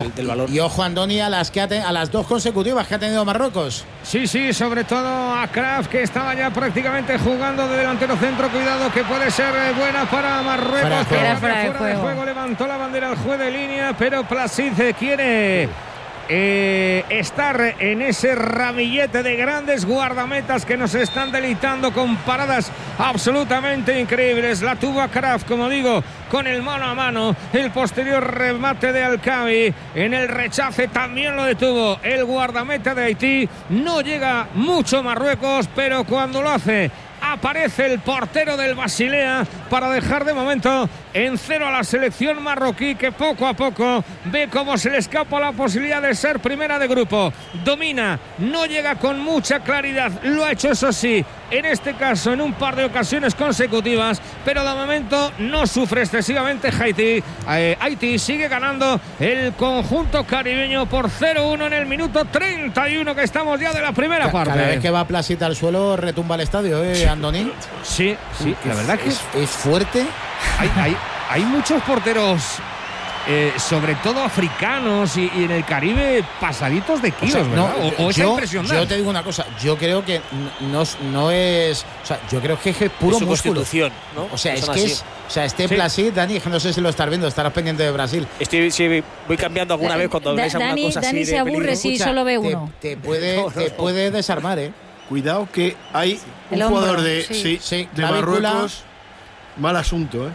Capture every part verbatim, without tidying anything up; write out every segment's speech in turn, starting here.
del, del valor. Y, y ojo, Andoni, a las, que ha ten, a las dos consecutivas que ha tenido Marruecos. Sí, sí, sobre todo a Kraf, que estaba ya prácticamente jugando de delantero centro. Cuidado, que puede ser buena para Marruecos. Fuera de juego. Fuera, Fuera de fuera de juego. juego. Levantó la bandera al juez de línea, pero Placid quiere eh, estar en ese ramillete de grandes guardametas que nos están deleitando con paradas absolutamente increíbles. La tuvo a Kraf, como digo, con el mano a mano. El posterior remate de Alcabi, en el rechace también lo detuvo el guardameta de Haití. No llega mucho Marruecos, pero cuando lo hace aparece el portero del Basilea para dejar de momento en cero a la selección marroquí, que poco a poco ve cómo se le escapa la posibilidad de ser primera de grupo. Domina, no llega con mucha claridad, lo ha hecho, eso sí, en este caso en un par de ocasiones consecutivas, pero de momento no sufre excesivamente Haití. Eh, Haití sigue ganando el conjunto caribeño por cero uno en el minuto treinta y uno, que estamos ya de la primera Ca parte. Cada vez que va Placita al suelo retumba el estadio, ¿eh, Andoni? Sí, sí, la verdad que es, es fuerte. hay, hay, hay muchos porteros, eh, sobre todo africanos y, y en el Caribe, pasaditos de kilos, O sea, ¿verdad? no, o, o esa yo, impresión. yo te digo una cosa, yo creo que no, no es, o sea, yo creo que es puro Es su músculo. constitución, ¿no? O sea, es Son que así. es, o sea, este Sí. Placid, Dani, que no sé si lo estás viendo, estarás pendiente de Brasil. Estoy, sí, voy cambiando alguna vez cuando Da- veis alguna Dani, cosa así Dani de se aburre peligro. si Escucha, solo ve te- uno. Te, puede, No, no, te no. puede desarmar, ¿eh? Cuidado que hay El un hombro, jugador de, sí. sí, Sí, de clavícula. Marruecos. Mal asunto, ¿eh?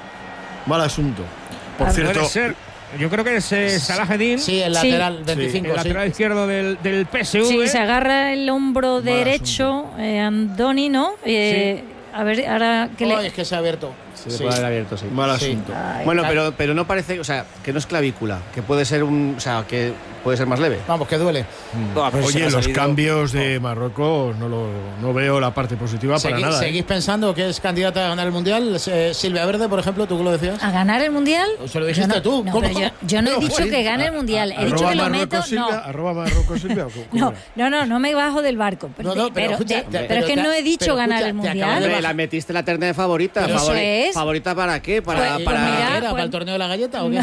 Mal asunto. Por Ah, cierto, Puede ser. Yo creo que es eh, Salahedin, Sí, el Sí. lateral veinticinco, el sí. lateral izquierdo del, del P S V. Sí, se agarra el hombro Mal derecho, eh, Andoni, ¿no? Eh, A ver, ahora que Ay, le... es que se ha abierto. Se le puede haber abierto, sí. mal Sí. asunto. Ay, Bueno, Ay. pero, pero no parece, o sea, que no es clavícula, que puede ser un, o sea, que puede ser más leve. Vamos, que duele. No, a ver si se Oye, me ha los salido. cambios de Marruecos no, lo, no veo la parte positiva para Segui- nada. ¿eh? ¿Seguís pensando que es candidata a ganar el Mundial? Eh, Silvia Verde, por ejemplo, ¿tú qué lo decías? ¿A ganar el Mundial? Se lo dijiste Yo no- tú. no, ¿Cómo? pero yo, yo no he No, dicho joder. que gane el Mundial. He dicho Arroba que lo Marruecos meto... Silvia, No. arroba Marruecos Silvia. ¿o cómo No, era? no, no, no me bajo del barco. Pero, No, no, pero pero, escucha, de- te- pero pero es que te- no he dicho pero ganar escucha, el te acabas Mundial. de Hombre, bajar. la metiste en la terna de favorita. Pero eso Favori- es. ¿Favorita para qué? Para, Pues- para... pues mira, ¿Era pues- para el torneo de la galleta o qué?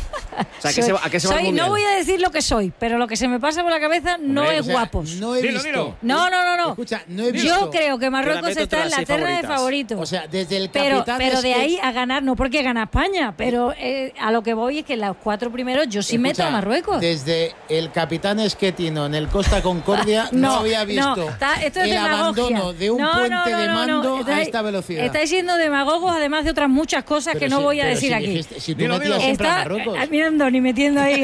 o sea, ¿a qué se, va- ¿a qué se va el Soy, Mundial? no voy a decir lo que soy, pero lo que se me pasa por la cabeza no Hombre, es o sea, guapos. No he Dilo, visto. dilo. No, no, no, no. Escucha, no he visto. Yo creo que Marruecos meto entre está en las la seis terna de favoritas. favoritos. O sea, desde el pero capitán pero es de que- ahí a ganar, no porque gana España, pero eh, a lo que voy es que los cuatro primeros yo sí meto Escucha, a Marruecos. Desde el capitán Esquetino en el Costa Concordia no, No, había visto no, está- esto es el demagogia. abandono de un No, puente no, no, de no, no. mando a Estáis- esta velocidad. Estáis siendo demagogos, además de otras muchas cosas Pero que no si- voy a pero decir si aquí. dijiste- si tú Dilo, metías dilo. siempre a Está, Marruecos. eh, mira Andoni metiendo ahí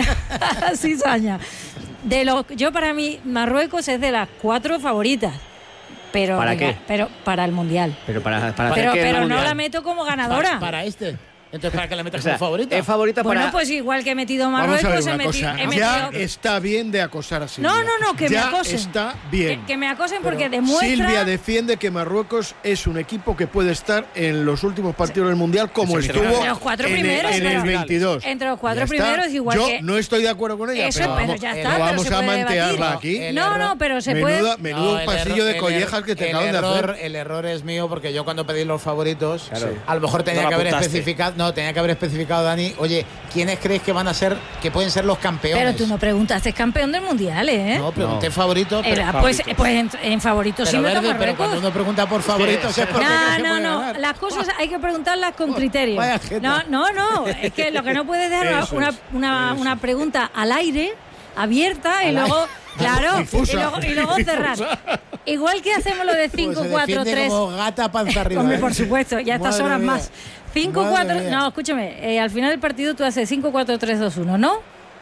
cizaña. De los, yo para mí Marruecos es de las cuatro favoritas. Pero, ¿Para venga, qué? pero para el mundial. Pero para, para Pero, hacer que el pero no Mundial. la meto como ganadora. Para, para este. Entonces, ¿para qué le metes O sea, como favorita? es favorita Bueno, para... pues igual que he metido Vamos a Marruecos, ver he una metido. cosa. he Ya metido- está bien de acosar a Silvia. No, no, no, que me ya acosen. está bien. Que, que me acosen porque Pero demuestra. Silvia defiende que Marruecos es un equipo que puede estar en los últimos partidos del Mundial como Sí, estuvo entre los cuatro en, el- primeros, en el pero- veintidós. entre los cuatro Ya está. primeros, igual Yo que- no estoy de acuerdo con ella, Eso, pero, pero vamos, ya no está. pero vamos se a puede mantearla debatir. aquí. El No, error- no, pero se menuda- puede. menudo el pasillo error- de el collejas er- que te el acaban de error, hacer. El error es mío porque yo cuando pedí los favoritos, Claro. a lo mejor tenía No lo que haber apuntaste. especificado, no, tenía que haber especificado, Dani, oye, ¿quiénes creéis que van a ser, que pueden ser los campeones? Pero tú no preguntaste campeón del mundial, ¿eh? No, pregunté favorito. Eh, pero, pues, pues en, en favoritos sí pero, meto a Verde, pero Marruecos. cuando uno pregunta por favoritos es porque cree No, que no, puede no. ganar. Las cosas hay que preguntarlas con criterio. Vaya jeta. No, no, no. Es que lo que no puedes dejar una, Eso una, es, una, eso una pregunta al aire, abierta, y Al luego, aire. claro, y Difusa. luego, y luego cerrar. Igual que hacemos lo de Pues cinco se cuatro defiende tres. como gata panza arriba. Hombre, ¿eh? por supuesto, y a estas Madre horas mía. más. cinco Madre cuatro. mía. No, escúchame, eh, al final del partido tú haces cinco cuatro tres dos uno, ¿no?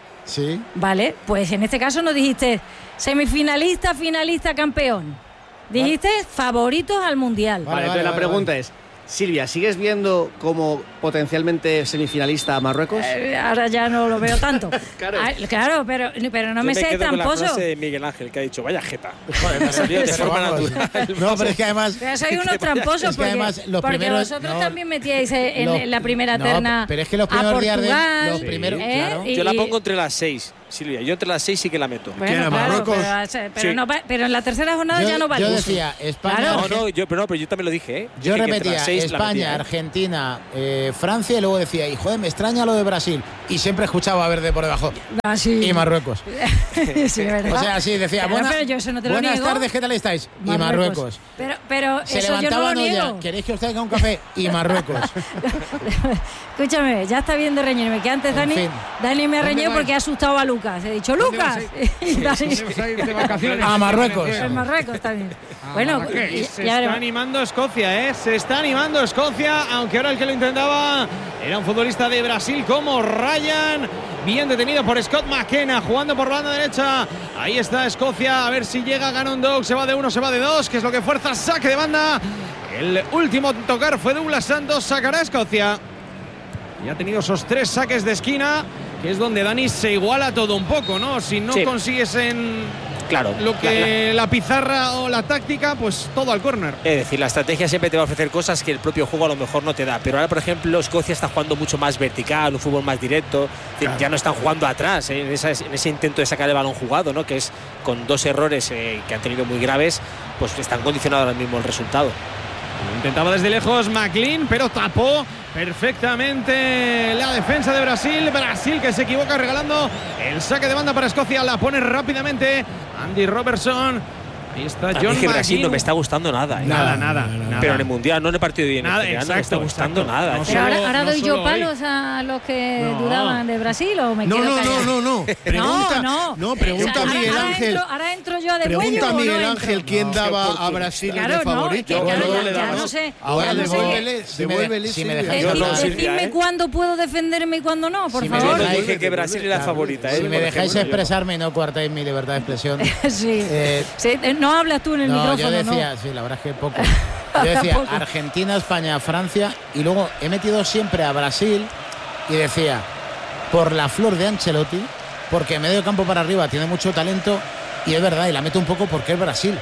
Sí. Vale, pues en este caso no dijiste semifinalista, finalista, campeón. Dijiste favoritos al mundial. Vale, Vale, entonces vale, la vale, pregunta es, Silvia, ¿sigues viendo como potencialmente semifinalista a Marruecos? Eh, ahora ya no lo veo tanto. Claro. Ah, claro, pero, pero no Yo me me seas quedo con la tramposo. frase de Miguel Ángel que ha dicho, vaya jeta. Joder, pero- Salió de pero forma vamos. natural. No, pero es que además. Pero sois unos tramposos Es que porque, además los porque primeros- vosotros no, también metíais en, los- en la primera no, terna pero es que los a primeros días de- Portugal, los primeros- ¿eh? claro. Y- Yo la pongo entre las seis. Silvia, yo entre las seis sí que la meto. ¿Quién era, Bueno, claro, Marruecos? pero, pero, Sí. no va- pero en la tercera jornada Yo, ya no vale. yo eso. decía, España, Claro. No, no, yo, pero no, pero yo también lo dije, ¿eh? yo Dije que entre repetía las seis la España, metía, ¿eh? Argentina, eh, Francia y luego decía, y joder, me extraña lo de Brasil. Y siempre escuchaba verde por debajo. Ah, sí. Y Marruecos. Sí, ¿verdad? O sea, sí, decía, Pero, buena- pero yo eso no te lo buenas niego. tardes, ¿qué tal estáis? Y Marruecos. Pero, pero Se eso yo no levantaba lo Noya, niego. ¿queréis que os traiga un café? Y Marruecos. Escúchame, ya está bien de reñirme, que antes En Dani, fin. Dani me ha ¿Dónde reñido vais? porque ha asustado a Lucas. He dicho, ¿Dónde ¡Lucas! vas a ir? Y Dani, ¿Dónde vas a ir de vacaciones? A Marruecos. en Marruecos también. Ah, Bueno, Marrakech. ya- Se ya está veremos. animando Escocia, ¿eh? Se está animando Escocia, aunque ahora el que lo intentaba era un futbolista de Brasil como Ryan, bien detenido por Scott McKenna, jugando por banda derecha. Ahí está Escocia, a ver si llega, gana un dog, se va de uno, se va de dos, que es lo que fuerza, saque de banda. El último en tocar fue Douglas Santos, sacará a Escocia. Y ha tenido esos tres saques de esquina, que es donde Dani se iguala todo un poco, ¿no? Si no Sí. consigues en Claro. lo la- que la pizarra o la táctica, pues todo al córner. Es decir, la estrategia siempre te va a ofrecer cosas que el propio juego a lo mejor no te da. Pero ahora, por ejemplo, Escocia está jugando mucho más vertical, un fútbol más directo. Es decir, ya no están jugando atrás, ¿eh? en, esa- en ese intento de sacar el balón jugado, ¿no? Que es con dos errores eh, que han tenido muy graves, pues están condicionados ahora mismo el resultado. Lo intentaba desde lejos McLean, pero tapó perfectamente la defensa de Brasil. Brasil que se equivoca regalando el saque de banda para Escocia. La pone rápidamente Andy Robertson. Ahí está A mí John es que Brasil McGinn. no me está gustando nada. ¿eh? Nada, nada, nada. Pero en el Mundial, no en el partido de hoy, en el Nada, general, no me está exacto, gustando exacto. nada. No Es Pero solo- ahora, ahora no doy yo solo hoy. palos a los que No. dudaban de Brasil o me No, quedo no, callada. no, no, no. Pregunta, no, no, pregunta O sea, a Miguel ahora, Ángel. Ahora entro, ahora entro yo de Pregunta cuello a o Miguel no Ángel entro. quién No, daba qué a Brasil oportunista. de Claro, no, favorito. es que ya, Ahora ya- no le ya damos. no sé. Ahora ya no sé. devuélvele, Si me- devuélvele, si me Silvia. dejáis- Yo no, Decí- Silvia, Decidme ¿eh? cuándo puedo defenderme y cuándo no, por Si me Yo favor. no dejáis- dije que Brasil era favorita. ¿eh? Si me Por dejáis ejemplo, yo. expresarme y no coartáis mi libertad de expresión. Sí. Eh, Sí, eh, no hablas tú en el no, micrófono, yo decía, ¿no? sí, la verdad es que poco. Yo decía Poco. Argentina, España, Francia y luego he metido siempre a Brasil y decía por la flor de Ancelotti, porque medio campo para arriba tiene mucho talento y es verdad, y la meto un poco porque es Brasil.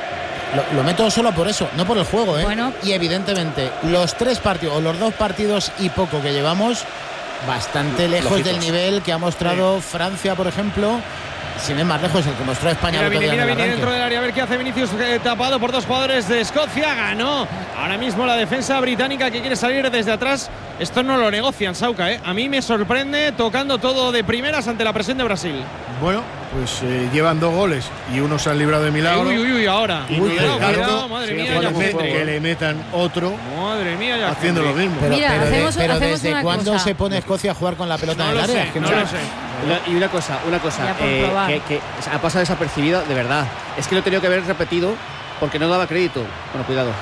Lo, lo meto solo por eso, no por el juego, ¿eh? Bueno. Y evidentemente los tres partidos o los dos partidos y poco que llevamos bastante lejos Lógicos. del nivel que ha mostrado Francia, por ejemplo. Sin ir más lejos, el que mostró España Mira, el otro viene, día mira, en el viene arranque. dentro del área a ver qué hace Vinicius, eh, tapado por dos jugadores de Escocia. Ganó ahora mismo la defensa británica que quiere salir desde atrás. Esto no lo negocian, Sauca, ¿eh? A mí me sorprende tocando todo de primeras ante la presión de Brasil. Bueno, pues eh, llevan dos goles y uno se han librado de milagro. Uy, uy, uy, ahora. Y Cuidado, Miguel cuidado, Gato, madre sí, mía, que que, ya le fue met- fuego. que le metan otro Madre mía, ya haciendo lo mismo. Pero, Mira, pero, de- hacemos- pero hacemos ¿desde una cuándo cosa. se pone Escocia a jugar con la pelota No en lo el área? sé, Es que no no- lo sé. Una- y una cosa, una cosa, Ya por eh, probar. que, que ha pasado desapercibido, de verdad. Es que lo he tenido que haber repetido porque no daba crédito. Bueno, cuidado.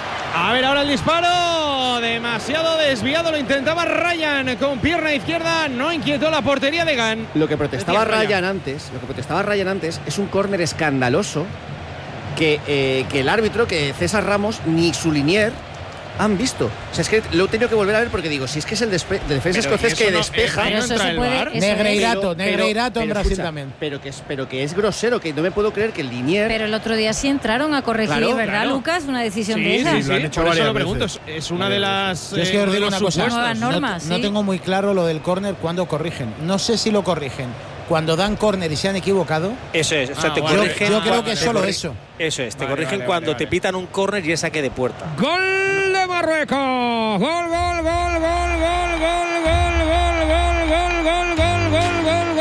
A ver, ahora el disparo. Demasiado desviado. Lo intentaba Ryan con pierna izquierda. No inquietó la portería de Gan. Lo que protestaba Decía Ryan. Ryan antes, lo que protestaba Ryan antes es un córner escandaloso que, eh, que el árbitro, que César Ramos, ni su linier han visto. O sea, es que lo he tenido que volver a ver porque digo, si es que es el despe- de defensa Pero escocés que que eso no- despeja. eh, Pero eso entra se el puede. VAR. eso Negreirato, es- Pero- Negreirato en pero Brasil escucha, también. Pero que, es, pero que es grosero, que no me puedo creer que el linier. Pero el otro día sí entraron a corregir, Claro, ¿verdad, claro. Lucas? Una decisión Sí, de sí, esas. sí, lo han hecho por eso varias lo pregunto. veces. Es una de las. Yo es eh, que os uno de digo los una cosa, supuestos. Nuevas no, normas, no sí. tengo muy claro lo del córner cuando corrigen. No sé si lo corrigen cuando dan córner y se han equivocado. Eso es, o sea, Ah, te vale. Yo, corrigen. yo creo cuando que es te solo corri- eso. Eso es, te Vale, corrigen vale, cuando vale, te vale. pitan un córner y es saque de puerta. Gol de Marruecos. Gol, gol, gol, gol, gol, gol, gol, gol, gol, gol, gol, gol, gol, gol,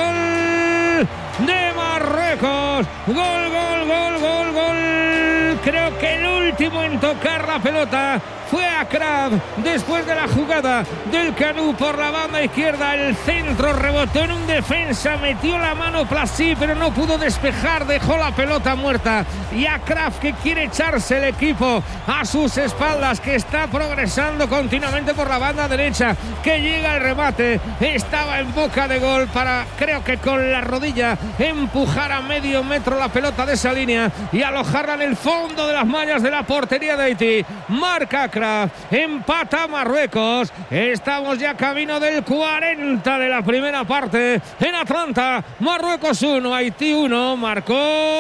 gol de Marruecos. Gol, gol, gol, gol, gol. Creo que el último en tocar la pelota fue Akrab después de la jugada del Canú por la banda izquierda. El centro rebotó en un defensa, metió la mano Plasí, pero no pudo despejar, dejó la pelota muerta. Y Akrab, que quiere echarse el equipo a sus espaldas, que está progresando continuamente por la banda derecha, que llega el remate, estaba en boca de gol para, creo que con la rodilla, empujar a medio metro la pelota de esa línea y alojarla en el fondo de las mallas de la portería de Haití. Marca Akrab. Empata Marruecos. Estamos ya camino del cuarenta de la primera parte. En Atlanta, Marruecos uno, Haití uno. Marcó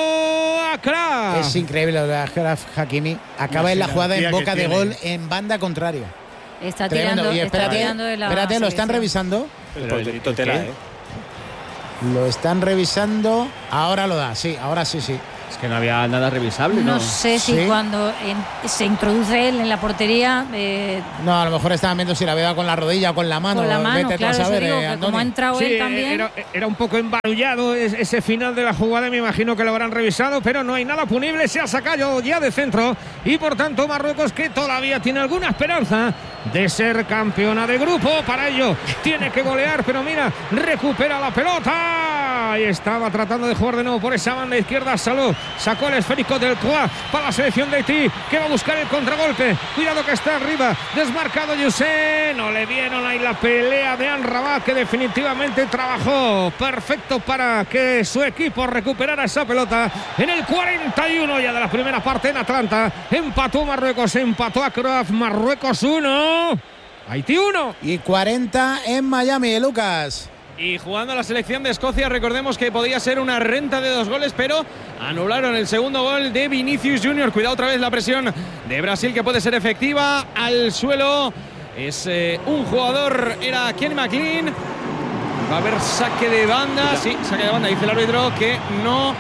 Akrab. Es increíble lo de Achraf Hakimi. Acaba en la jugada en energía boca que de tiene. gol en banda contraria. Está Tremendo. tirando, Y está espérate, tirando de la espérate, lo están selección. revisando. El porterito tela, ¿qué? ¿eh? Lo están revisando. Ahora lo da, sí, ahora sí, sí. Es que no había nada revisable, ¿no? No sé si Sí. cuando en- se introduce él en la portería. Eh, No, a lo mejor estaban viendo si la había dado con la rodilla o con la mano. con la mano, Vete tú claro, a eso saber, digo, eh, que Andoni. como ha entrado Sí, él también. era, era un poco embarullado es- ese final de la jugada, me imagino que lo habrán revisado, pero no hay nada punible, se ha sacado ya de centro y por tanto Marruecos, que todavía tiene alguna esperanza de ser campeona de grupo, para ello tiene que golear, pero mira, recupera la pelota y estaba tratando de jugar de nuevo por esa banda izquierda. Saló, sacó el esférico del Croix para la selección de Haití, que va a buscar el contragolpe, cuidado que está arriba, desmarcado Youssef, no le vieron ahí la pelea de Anrabat, que definitivamente trabajó perfecto para que su equipo recuperara esa pelota en el cuarenta y uno ya de la primera parte en Atlanta. Empató Marruecos, empató a Croacia. Marruecos uno, Haití uno. Y cuarenta en Miami, Lucas. Y jugando a la selección de Escocia, recordemos que podía ser una renta de dos goles, pero anularon el segundo gol de Vinicius Junior. Cuidado otra vez la presión de Brasil, que puede ser efectiva. Al suelo es eh, un jugador, era Kenny McLean. Va a haber saque de banda. Sí, saque de banda, dice el árbitro que no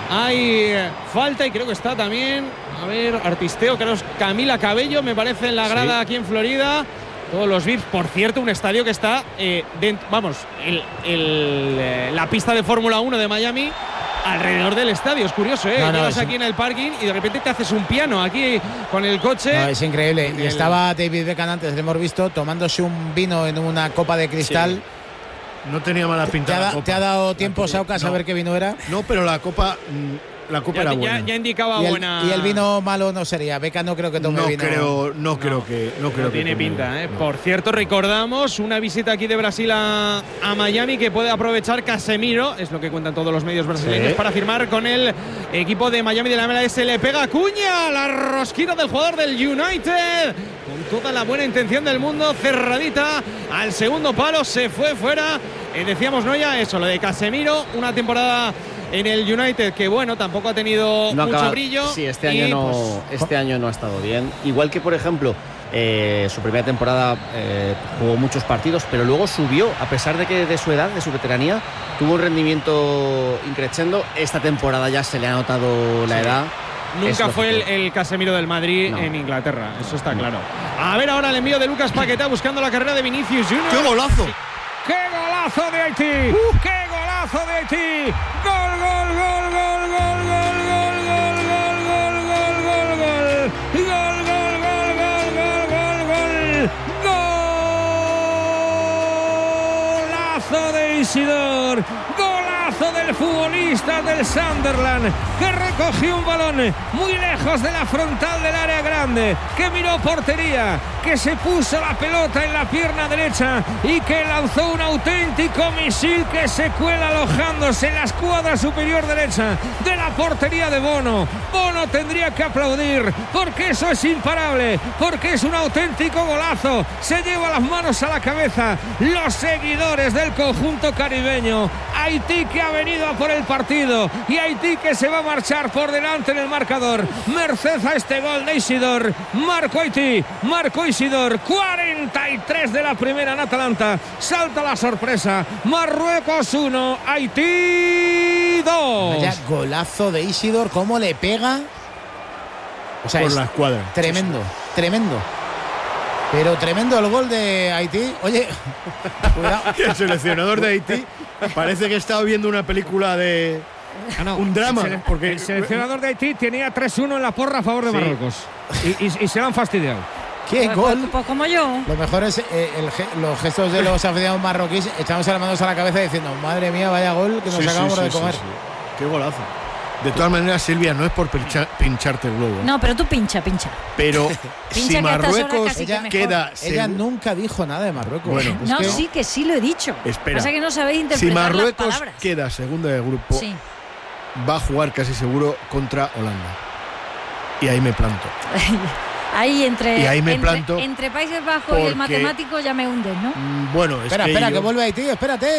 hay falta, y creo que está también, a ver, artisteo, creo que es Camila Cabello, me parece, en la grada aquí en Florida. Todos los V I Ps, por cierto, un estadio que está, eh, dentro, vamos, el, el, eh, la pista de Fórmula uno de Miami alrededor del estadio. Es curioso, ¿eh? No, no, Llegas es aquí en el parking y de repente te haces un piano aquí con el coche. No, es increíble. En Y el- estaba David Beckham antes, le hemos visto, tomándose un vino en una copa de cristal. No tenía mala ¿Te, pinta ha, la da- copa. te ha dado La tiempo, copa- Sauca, a no. saber qué vino era? No, pero la copa, mm, la copa ya, era ya- buena. ya indicaba Y el, buena. y el vino malo no sería. Beckham no creo que tome no vino. creo, no, creo que, no creo No que tiene tome- pinta, ¿eh? no. Por cierto, recordamos una visita aquí de Brasil a, a Miami que puede aprovechar Casemiro, es lo que cuentan todos los medios brasileños, Sí. para firmar con el equipo de Miami de la M L S. Le pega Cuña, la rosquita del jugador del United, con toda la buena intención del mundo, cerradita al segundo palo, se fue fuera. Eh, decíamos, no ya eso, lo de Casemiro, una temporada en el United que, bueno, tampoco ha tenido No mucho acaba- brillo. Sí, este y, año no, pues, este año no ha estado bien. Igual que, por ejemplo, eh, su primera temporada eh, jugó muchos partidos, pero luego subió, a pesar de que de su edad, de su veteranía, tuvo un rendimiento increciendo. Esta temporada ya se le ha notado la Sí. edad. Es Nunca fue el, lógico. el Casemiro del Madrid No. en Inglaterra, eso está claro. A ver ahora el envío de Lucas Paquetá buscando la carrera de Vinicius Junior. ¡Qué golazo! ¡Qué golazo de Haití! ¡Qué golazo de Haití! ¡Gol, gol, gol, gol, gol, gol, gol, gol, gol, gol, gol, gol, gol! ¡Gol, gol, gol, gol, gol, gol, gol! ¡Golazo de Isidor! ¡Golazo del futbolista del Sunderland, que recogió un balón muy lejos de la frontal del área grande, que miró portería, que se puso la pelota en la pierna derecha y que lanzó un auténtico misil que se cuela alojándose en la escuadra superior derecha de la portería de Bono. Bono tendría que aplaudir porque eso es imparable, porque es un auténtico golazo. Se lleva las manos a la cabeza los seguidores del conjunto caribeño. Haití, que ha venido a por el partido, y Haití, que se va a marchar por delante en el marcador merced a este gol de Isidor. Marco Haití, Marco Isidor, cuarenta y tres de la primera en Atalanta. Salta la sorpresa, Marruecos uno, Haití dos. Vaya golazo de Isidor, cómo le pega. O sea, Por es la escuadra. tremendo, tremendo. Pero tremendo el gol de Haití. Oye, cuidado. El seleccionador de Haití parece que estaba viendo una película de Ah, no, un drama, el, sele- porque- el seleccionador de Haití tenía tres uno en la porra a favor de Sí. Marruecos y, y- y se lo han fastidiado. ¡Qué Pues, gol! pues- pues como yo. Lo mejor es eh, el ge- los gestos de los aficionados marroquíes, echándose las manos a la cabeza diciendo, madre mía, vaya gol que nos Sí, sí, acabamos sí, de sí, comer. sí. ¡Qué golazo! De todas maneras, Silvia, no es por pincha- pincharte el globo, No, pero tú pincha, pincha. pero Pincha si que a estas horas Marruecos casi que mejor. queda Ella segu- nunca dijo nada de Marruecos. Bueno, Es No, que- sí que sí lo he dicho. Espera. Pasa que no sabéis si interpretar Marruecos las palabras. queda segundo de grupo, Sí. va a jugar casi seguro contra Holanda. Y ahí me planto. Ahí entre, Y ahí me entre, planto entre Países Bajos y el porque- matemático ya me hundes, ¿no? Mm, Bueno, es Espera, que espera, yo- que vuelve Haití, espérate.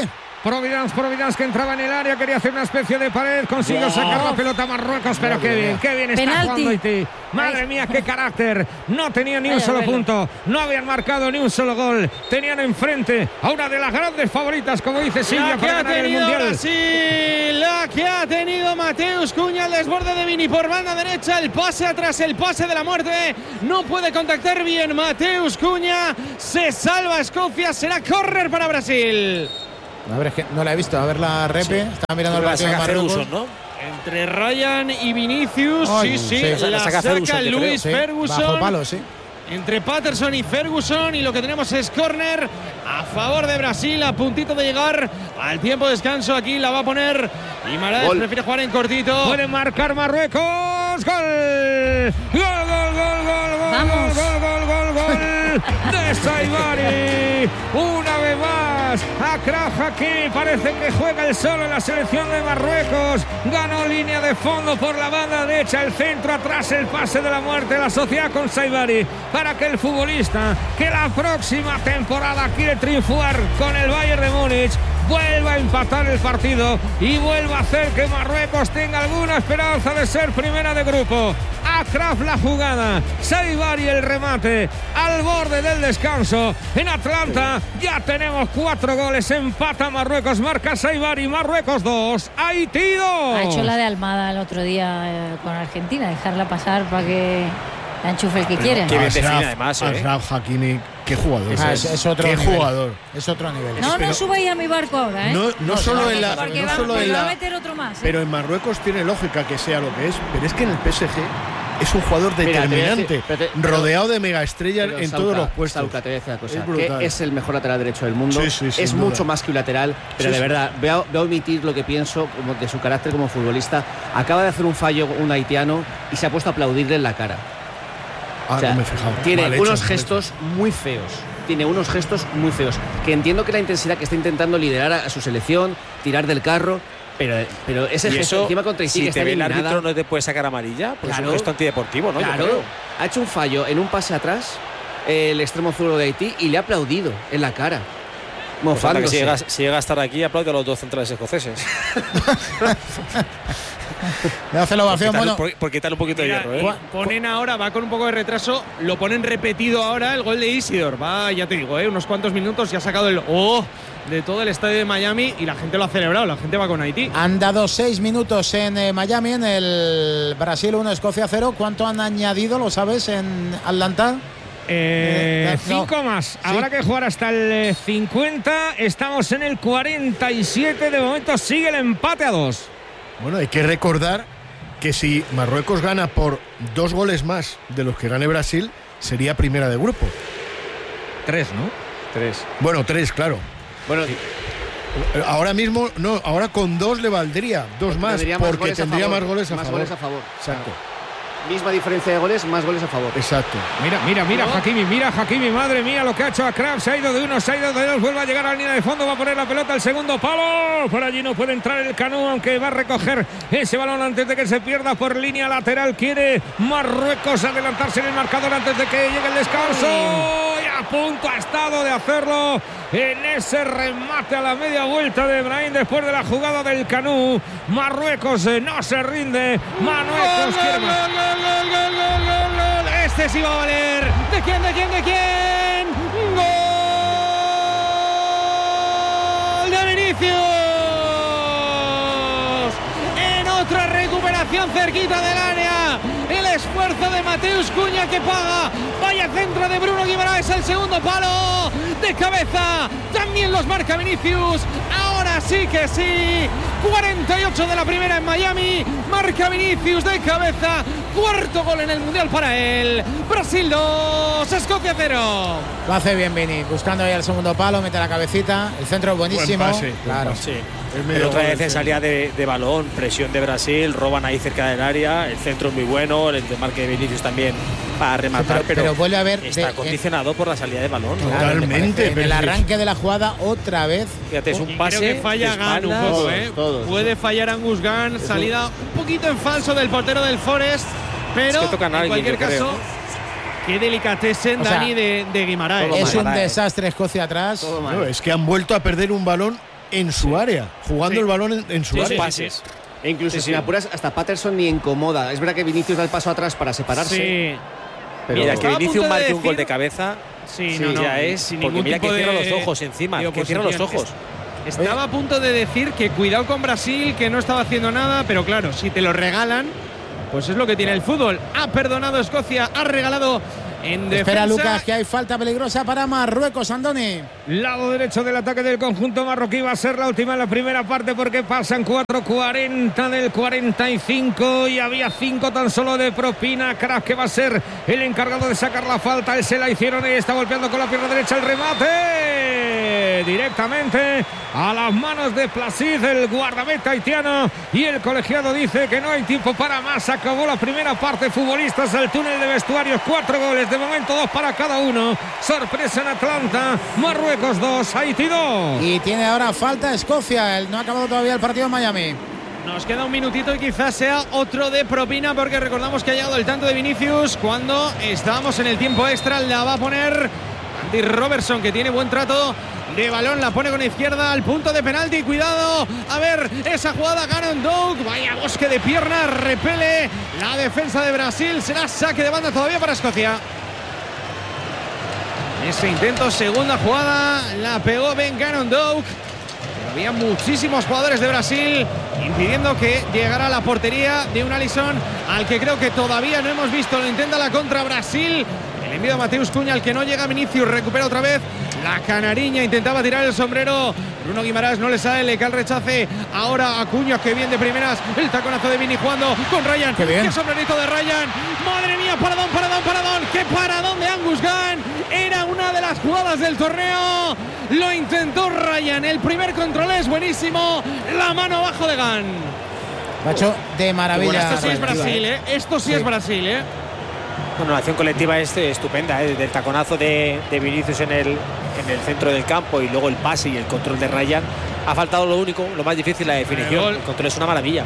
Providence, Providence que entraba en el área, quería hacer una especie de pared, consiguió Wow. sacar la pelota a Marruecos, pero qué bien, qué bien está Penalti. jugando Haití. Madre mía, qué carácter. No tenía ni un Vaya solo velo. punto, no habían marcado ni un solo gol. Tenían enfrente a una de las grandes favoritas, como dice Silvia, La que para ha ganar el tenido Mundial. Brasil, la que ha tenido Mateus Cunha, al desborde de Vini por banda derecha, el pase atrás, el pase de la muerte, no puede contactar bien Mateus Cunha, se salva Escocia, será córner para Brasil. A ver, es que no la he visto. A ver la repe. Estaba mirando el La partido de saca Marruecos. Ferguson, ¿no? Entre Ryan y Vinicius, Ay, sí, sí, sí, la, la saca saca Ferguson, yo Luis Sí, Ferguson. bajo palo, sí. Entre Patterson y Ferguson, y lo que tenemos es córner a favor de Brasil, a puntito de llegar al tiempo de descanso. Aquí la va a poner y Marais prefiere jugar en cortito. Puede marcar Marruecos. ¡Gol! ¡Gol, gol, gol, gol, gol! Vamos. ¡Gol, gol, gol, gol! De Saibari. Una vez más. Achraf Hakimi parece que juega el solo en la selección de Marruecos. Ganó línea de fondo por la banda derecha. El centro atrás, el pase de la muerte. La sociedad con Saibari. Para que el futbolista que la próxima temporada quiere triunfar con el Bayern de Múnich vuelva a empatar el partido y vuelva a hacer que Marruecos tenga alguna esperanza de ser primera de grupo. Achraf la jugada, Saibari el remate al borde del descanso. En Atlanta ya tenemos cuatro goles, empata Marruecos, marca Saibari, Marruecos dos, Haití dos. Ha hecho la de Almada el otro día eh, con Argentina, dejarla pasar para que la enchufe el que quiere. Qué bien Achraf- define además, ¿eh? Achraf Hakimi, qué jugador. Ah, es, es otro qué nivel. jugador. Es otro nivel. No, pero- no subáis a mi barco ahora, ¿eh? No, no solo en la, porque no va, solo porque en va a la, meter otro más. ¿eh? pero en Marruecos tiene lógica que sea lo que es, pero es que en el P S G es un jugador Mira, te voy a decir, determinante, pero te- pero- rodeado de megaestrellas Pero en Sauca, todos los puestos. Sauca, te voy a decir una cosa, Es brutal. que es el mejor lateral derecho del mundo. Sí, sí, sin es duda. mucho más que un lateral, pero Sí, de sí. verdad, voy a, voy a omitir lo que pienso como de su carácter como futbolista. Acaba de hacer un fallo un haitiano y se ha puesto a aplaudirle en la cara. Ah, O sea, no me he fijado. tiene Mal hecho, unos mal gestos muy feos. Tiene unos gestos muy feos. Que entiendo que la intensidad que está intentando liderar a, a su selección, tirar del carro, pero, pero ese Y gesto eso, encima contra Haití si que te está ve el eliminada, árbitro, no te puede sacar amarilla, porque es Claro. un gesto antideportivo, ¿no? Yo Claro, creo. ha hecho un fallo en un pase atrás, eh, el extremo zurdo de Haití, y le ha aplaudido en la cara. Pues anda, que Mofándose. si, llega, si llega a estar aquí, aplaude a los dos centrales escoceses. Le hace la Por ovación. quitarle, Bueno, por, por quitarle un poquito Mira, de hierro, ¿eh? y ponen ahora, va con un poco de retraso, lo ponen repetido ahora el gol de Isidor. Va, ya te digo, ¿eh? unos cuantos minutos y ha sacado el oh de todo el estadio de Miami y la gente lo ha celebrado, la gente va con Haití. han dado seis minutos en eh, Miami, en el Brasil uno, Escocia cero. ¿Cuánto han añadido, lo sabes, en Atlanta? Eh, Eh, no. cinco más. Habrá que jugar hasta el eh, cincuenta. Estamos en el cuarenta y siete. De momento sigue el empate a dos. Bueno, hay que recordar que si Marruecos gana por dos goles más de los que gane Brasil, sería primera de grupo. Tres, ¿no? Tres. Bueno, tres, claro. Bueno, Ahora mismo, no, ahora con dos le valdría, dos más, tendría porque goles a tendría favor, más goles a más favor. goles a favor. Exacto, Misma diferencia de goles, más goles a favor. exacto. Mira, mira, mira, ¿No? Hakimi, mira, Hakimi, madre mía, lo que ha hecho Achraf. Se ha ido de uno, se ha ido de dos, vuelve a llegar a la línea de fondo, va a poner la pelota al segundo palo. Por allí no puede entrar el Canú, aunque va a recoger ese balón antes de que se pierda por línea lateral. Quiere Marruecos adelantarse en el marcador antes de que llegue el descanso. Y a punto ha estado de hacerlo en ese remate a la media vuelta de Brahim después de la jugada del Canú. Marruecos eh, no se rinde. Marruecos Gol, quiere gol, más. gol, gol, gol, gol, gol, gol. Este sí va a valer. ¿De quién, de quién, de quién? ¡Gol de Vinicius! En otra recuperación cerquita del área. El esfuerzo de Mateus Cunha que paga. Vaya centro de Bruno Guimaraes al segundo palo. De cabeza. También los marca Vinicius. Ahora sí que sí. cuarenta y ocho de la primera en Miami. Marca Vinicius de cabeza. Cuarto gol en el Mundial para él. Brasil dos, Escocia cero. Lo hace bien Vini, buscando ahí el segundo palo, mete la cabecita. El centro es buenísimo. Buen pase, buen claro. pase. Sí. El medio Pero otra gol vez del en salida de, de balón, presión de Brasil, roban ahí cerca del área, el centro es muy bueno, el de marque de Vinicius también para rematar, pero- pero, pero vuelve a haber está de- condicionado por la salida de balón, ¿no? Claro, me Totalmente, parece. En el pero es- arranque de la jugada, otra vez. Fíjate, es un Y pase creo que falla de Gunn un espaldas. poco, Todos, ¿eh? todos. Puede fallar Angus Gunn, salida un poquito en falso del portero del Forest, pero Es que tocan a en alguien, cualquier yo creo. caso, qué delicatessen, O sea, Dani, de, de Guimaraes. todo Es un mal, eh. desastre Escocia atrás. Todo mal. No, es que han vuelto a perder un balón en su Sí. área, jugando Sí. el balón en, en su Sí, área. sí, sí. E incluso Sí, si sí. me apuras, hasta Patterson ni incomoda. Es verdad que Vinicius da el paso atrás para separarse. Sí. Pero Mira, que Estaba a Vinicius punto de marque un gol decir- de cabeza. Sí, Sí, no, no, ya es. sin Porque ningún mira que tipo cierra de- los ojos encima. de Que cierra los oposición. ojos. Es- Estaba a punto de decir que cuidado con Brasil, que no estaba haciendo nada, pero claro, si te lo regalan, pues es lo que tiene el fútbol. Ha perdonado Escocia, ha regalado en defensa. Espera, Lucas, que hay falta peligrosa para Marruecos, Andoni. Lado derecho del ataque del conjunto marroquí va a ser la última en la primera parte porque pasan cuatro cuarenta del cuarenta y cinco y había cinco tan solo de propina. Craft que va a ser el encargado de sacar la falta. Él se la hicieron y está golpeando con la pierna derecha el remate directamente a las manos de Placid, el guardameta haitiano, y el colegiado dice que no hay tiempo para más. Acabó la primera parte. Futbolistas al túnel de vestuarios, cuatro goles de momento, dos para cada uno. Sorpresa en Atlanta, Marruecos dos, Haití dos. Y tiene ahora falta Escocia. El- No ha acabado todavía el partido en Miami. Nos queda un minutito y quizás sea otro de propina, porque recordamos que ha llegado el tanto de Vinicius cuando estábamos en el tiempo extra. La va a poner Andy Robertson, que tiene buen trato de balón, la pone con izquierda al punto de penalti. Cuidado, a ver esa jugada. Ganon Doug, vaya bosque de piernas, repele la defensa de Brasil. Será saque de banda todavía para Escocia. Ese intento, segunda jugada, la pegó Ben Ganon Doug. Había muchísimos jugadores de Brasil impidiendo que llegara a la portería de un Alisson al que creo que todavía no hemos visto. Lo intenta la contra Brasil. El envío a Mateus Cunha, al que no llega Vinicius, recupera otra vez la canariña, intentaba tirar el sombrero. Bruno Guimaraes no le sale, le cae el rechace ahora a Cunha, que bien de primeras. El taconazo de Vini jugando con Ryan. Qué bien. Qué sombrerito de Ryan. Madre mía, paradón, paradón, paradón. Qué paradón de Angus Gunn. Era una de las jugadas del torneo. Lo intentó Ryan. El primer control es buenísimo. La mano abajo de Gunn. Lo ha hecho de maravilla. Esto sí es Ryan. Brasil, ¿eh? Esto sí, Sí. es Brasil, ¿eh? Bueno, la acción colectiva es eh, estupenda, ¿eh? Del taconazo de, de Vinicius en el, en el centro del campo y luego el pase y el control de Ryan. Ha faltado lo único, lo más difícil, la El definición. gol. El control es una maravilla.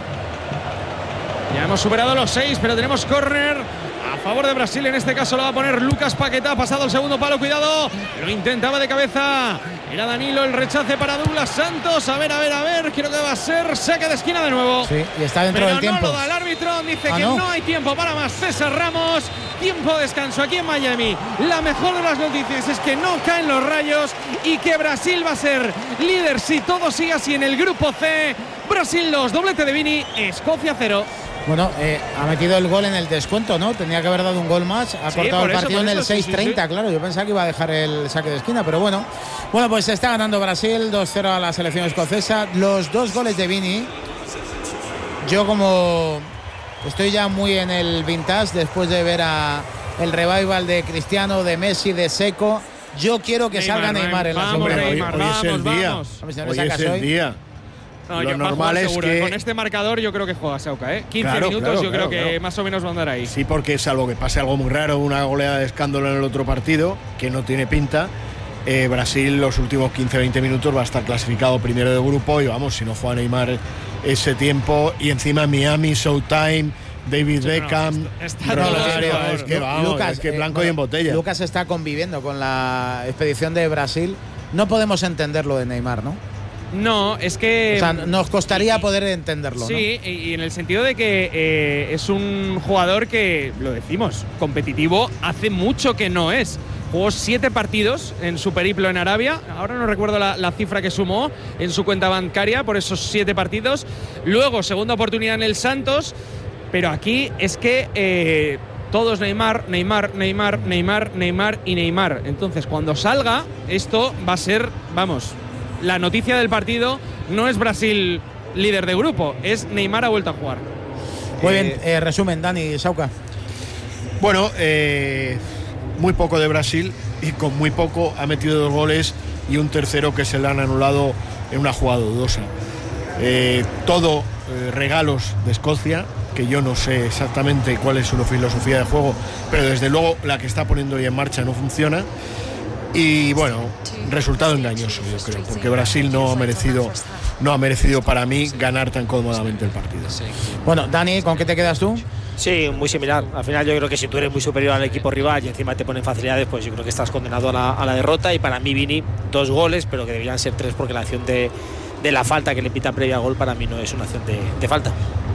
Ya hemos superado los seis, pero tenemos córner a favor de Brasil. En este caso lo va a poner Lucas Paquetá. Ha pasado el segundo palo, cuidado. Lo intentaba de cabeza. Era Danilo, el rechace para Douglas Santos. A ver, a ver, a ver. Creo que va a ser saque de esquina de nuevo. Sí, y está dentro Pero del tiempo. no lo da el árbitro. Dice Ah, que ¿no? no hay tiempo para más. César Ramos. Tiempo de descanso aquí en Miami. La mejor de las noticias es que no caen los rayos y que Brasil va a ser líder si todo sigue así en el grupo C. Brasil dos, doblete de Vini, Escocia cero. Bueno, eh, ha metido el gol en el descuento, ¿no? Tenía que haber dado un gol más. Ha Sí, cortado por el eso, partido por en el eso, sí, seis treinta, sí, sí. claro. Yo pensaba que iba a dejar el saque de esquina, pero bueno. Bueno, pues se está ganando Brasil, dos cero a la selección escocesa. Los dos goles de Vini. Yo como estoy ya muy en el vintage después de ver a el revival de Cristiano, de Messi, de Seco. Yo quiero que Neymar, salga Neymar en la vamos, sombra. Hombre, hoy, Neymar, hoy es el vamos, día. vamos. Hombre, si no le Hoy es sacas el hoy. día. No, Lo yo va a normal jugar es seguro, que- ¿eh? Con este marcador yo creo que juega Sauca, ¿eh? quince Claro, minutos claro, yo claro, creo que claro. más o menos va a andar ahí. Sí, porque salvo que pase algo muy raro, una goleada de escándalo en el otro partido, que no tiene pinta, eh, Brasil los últimos quince veinte minutos va a estar clasificado primero de grupo y vamos, si no juega Neymar ese tiempo y encima Miami, Showtime, David Beckham, está- está Ronaldo, todo es claro. que vamos, Lucas, es que eh, blanco y en botella. Lucas está conviviendo con la expedición de Brasil. No podemos entender lo de Neymar, ¿no? No, es que. O sea, nos costaría y- poder entenderlo, Sí, y y en el sentido de que eh, es un jugador que, lo decimos, competitivo, hace mucho que no es. Jugó siete partidos en su periplo en Arabia. Ahora no recuerdo la, la cifra que sumó en su cuenta bancaria por esos siete partidos. Luego, segunda oportunidad en el Santos. Pero aquí es que eh, todos Neymar, Neymar, Neymar, Neymar, Neymar y Neymar. Entonces, cuando salga, esto va a ser, vamos, la noticia del partido no es Brasil líder de grupo, es Neymar ha vuelto a jugar. Muy Eh, bien, eh, resumen, Dani Sauca. Bueno, eh, muy poco de Brasil y con muy poco ha metido dos goles y un tercero que se le han anulado en una jugada dudosa. Eh, todo eh, regalos de Escocia, que yo no sé exactamente cuál es su filosofía de juego, pero desde luego la que está poniendo hoy en marcha no funciona. Y bueno, resultado engañoso, yo creo, porque Brasil no ha merecido, no ha merecido para mí ganar tan cómodamente el partido. Bueno, Dani, ¿con qué te quedas tú? Sí, muy similar. Al final yo creo que si tú eres muy superior al equipo rival y encima te ponen facilidades, pues yo creo que estás condenado a la, a la derrota. Y para mí Vini, dos goles, pero que deberían ser tres porque la acción de, de la falta que le pita previa gol, para mí no es una acción de, de falta.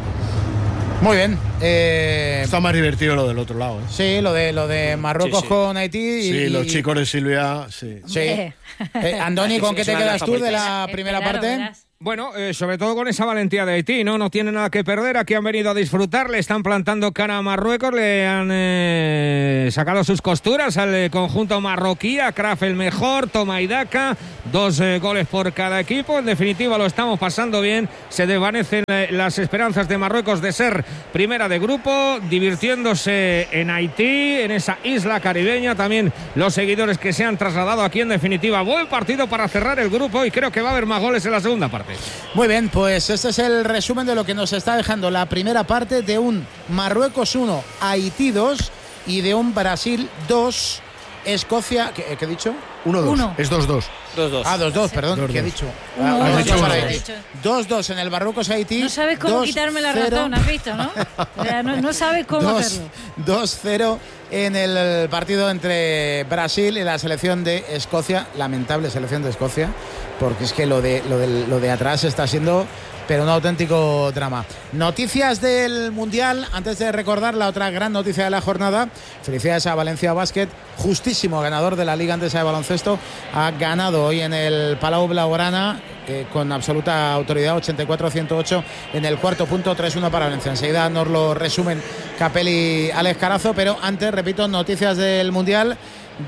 Muy bien. Eh, Está más divertido lo del otro lado, ¿eh? Sí, lo de lo de Marruecos sí, sí. con Haití. Y, Sí, los chicos de Silvia, sí. Sí. Eh, Andoni, ¿con Es qué te una de las quedas tú de la Espera, primera espera, parte? verás. Bueno, eh, sobre todo con esa valentía de Haití, ¿no? No tiene nada que perder, aquí han venido a disfrutar, le están plantando cara a Marruecos, le han eh, sacado sus costuras al eh, conjunto marroquí, a Kraf el mejor, toma y daca, dos eh, goles por cada equipo, en definitiva lo estamos pasando bien, se desvanecen eh, las esperanzas de Marruecos de ser primera de grupo, divirtiéndose en Haití, en esa isla caribeña, también los seguidores que se han trasladado aquí, en definitiva, buen partido para cerrar el grupo y creo que va a haber más goles en la segunda parte. Muy bien, pues este es el resumen de lo que nos está dejando la primera parte de un Marruecos uno, Haití dos y de un Brasil dos, Escocia... ¿Qué, qué he dicho? uno dos. Uno. Es dos dos. dos dos. Ah, dos dos, perdón. Dos, ¿Qué he dos. dicho? Uno, Ah, has dos dicho dos uno. para Has Haití. dicho. dos dos en el Marruecos-Haití. No sabes cómo dos quitarme la cero. razón, ¿has visto, no? O sea, no, no sabes cómo dos hacerlo. dos cero en el partido entre Brasil y la selección de Escocia. Lamentable selección de Escocia, porque es que lo de, lo de, lo de atrás está siendo... pero un auténtico drama. Noticias del Mundial, antes de recordar la otra gran noticia de la jornada. Felicidades a Valencia Basket, justísimo ganador de la Liga Andesa de Baloncesto. Ha ganado hoy en el Palau Blaugrana eh, con absoluta autoridad, ochenta y cuatro a ciento ocho en el cuarto punto, tres uno para Valencia. Enseguida nos lo resumen Capel y Alex Carazo, pero antes, repito, noticias del Mundial,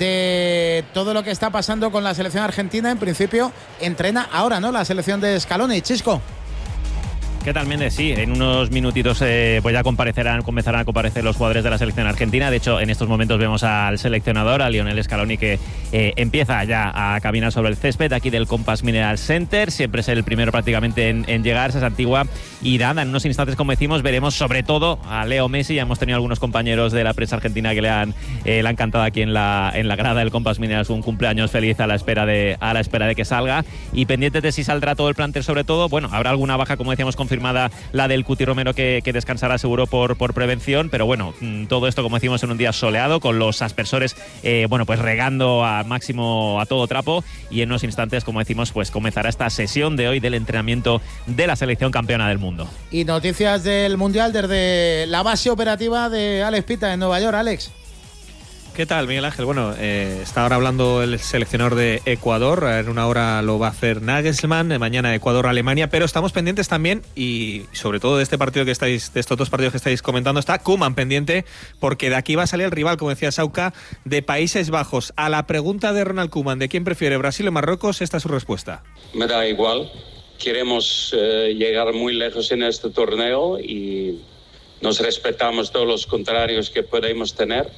de todo lo que está pasando con la selección argentina. En principio entrena ahora, ¿no?, la selección de Scaloni. Chisco. ¿Qué tal, Méndez? Sí, en unos minutitos eh, pues ya comparecerán, comenzarán a comparecer los jugadores de la selección argentina. De hecho, en estos momentos vemos al seleccionador, a Lionel Scaloni, que eh, empieza ya a caminar sobre el césped aquí del Compass Mineral Center. Siempre es el primero prácticamente en, en llegar, esa es Antigua. Y nada, en unos instantes, como decimos, veremos sobre todo a Leo Messi. Ya hemos tenido algunos compañeros de la prensa argentina que le han, eh, le han cantado aquí en la, en la grada del Compass Mineral un cumpleaños feliz a la espera de, a la espera de que salga. Y pendientes de si saldrá todo el plantel, sobre todo. Bueno, habrá alguna baja, como decíamos, confirmada, la del Cuti Romero, que, que descansará seguro por, por prevención, pero bueno, todo esto, como decimos, en un día soleado, con los aspersores eh, bueno, pues regando a máximo a todo trapo, y en unos instantes, como decimos, pues comenzará esta sesión de hoy del entrenamiento de la selección campeona del mundo. Y noticias del Mundial desde la base operativa de Alex Pita en Nueva York. Alex. ¿Qué tal, Miguel Ángel? Bueno, eh, está ahora hablando el seleccionador de Ecuador. En una hora lo va a hacer Nagelsmann. Mañana Ecuador-Alemania. Pero estamos pendientes también, y sobre todo de este partido que estáis, de estos dos partidos que estáis comentando, está Koeman pendiente, porque de aquí va a salir el rival, como decía Sauca, de Países Bajos. A la pregunta de Ronald Koeman de quién prefiere, Brasil o Marruecos, esta es su respuesta. Me da igual. Queremos eh, llegar muy lejos en este torneo y nos respetamos todos los contrarios que podemos tener.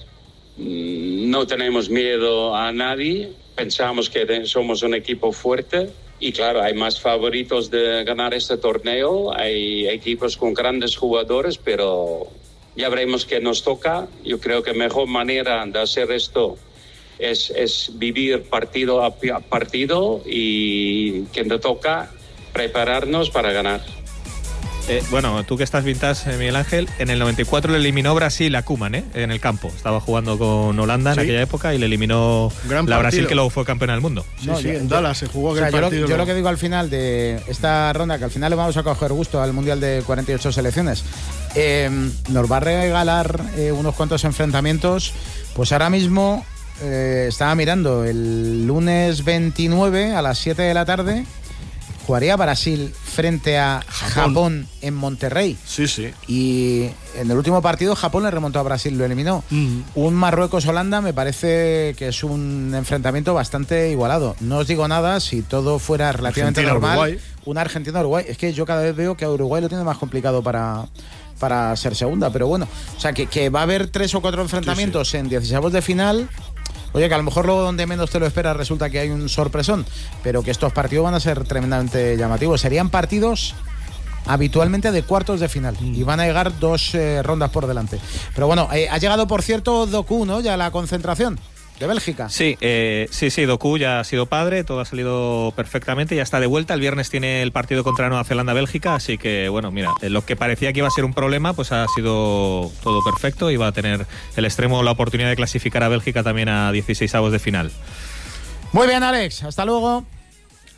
No tenemos miedo a nadie, pensamos que somos un equipo fuerte y claro, hay más favoritos de ganar este torneo, hay equipos con grandes jugadores, pero ya veremos qué nos toca. Yo creo que la mejor manera de hacer esto es, es vivir partido a partido y que nos toca prepararnos para ganar. Eh, bueno, tú que estás vintage, Miguel Ángel, en el noventa y cuatro le eliminó Brasil a Koeman, ¿eh? En el campo. Estaba jugando con Holanda en sí. aquella época y le eliminó Gran la partido. Brasil, que luego fue campeona del mundo. Sí, No, sí, yo- en Dallas se jugó O sea, aquel yo, lo, partido. yo lo que digo al final de esta ronda, que al final le vamos a coger gusto al Mundial de cuarenta y ocho selecciones, eh, nos va a regalar eh, unos cuantos enfrentamientos. Pues ahora mismo eh, estaba mirando, el lunes veintinueve a las siete de la tarde jugaría Brasil frente a Japón, Japón. en Monterrey. Sí, sí. Y en el último partido Japón le remontó a Brasil, lo eliminó. Mm. Un Marruecos-Holanda me parece que es un enfrentamiento bastante igualado. No os digo nada si todo fuera relativamente normal. Argentina-Uruguay. Un Argentina-Uruguay. Es que yo cada vez veo que a Uruguay lo tiene más complicado para, para ser segunda. Pero bueno, o sea, que, que va a haber tres o cuatro enfrentamientos en dieciseis de final. Oye, que a lo mejor luego donde menos te lo esperas resulta que hay un sorpresón, pero que estos partidos van a ser tremendamente llamativos. Serían partidos habitualmente de cuartos de final y van a llegar dos eh, rondas por delante. Pero bueno, eh, ha llegado, por cierto, Doku, ¿no?, ya a la concentración de Bélgica. Sí, eh, sí, sí, Doku ya ha sido padre, todo ha salido perfectamente, ya está de vuelta. El viernes tiene el partido contra Nueva Zelanda-Bélgica, así que, bueno, mira, lo que parecía que iba a ser un problema, pues ha sido todo perfecto y va a tener el extremo la oportunidad de clasificar a Bélgica también a dieciseisavos de final. Muy bien, Alex, hasta luego.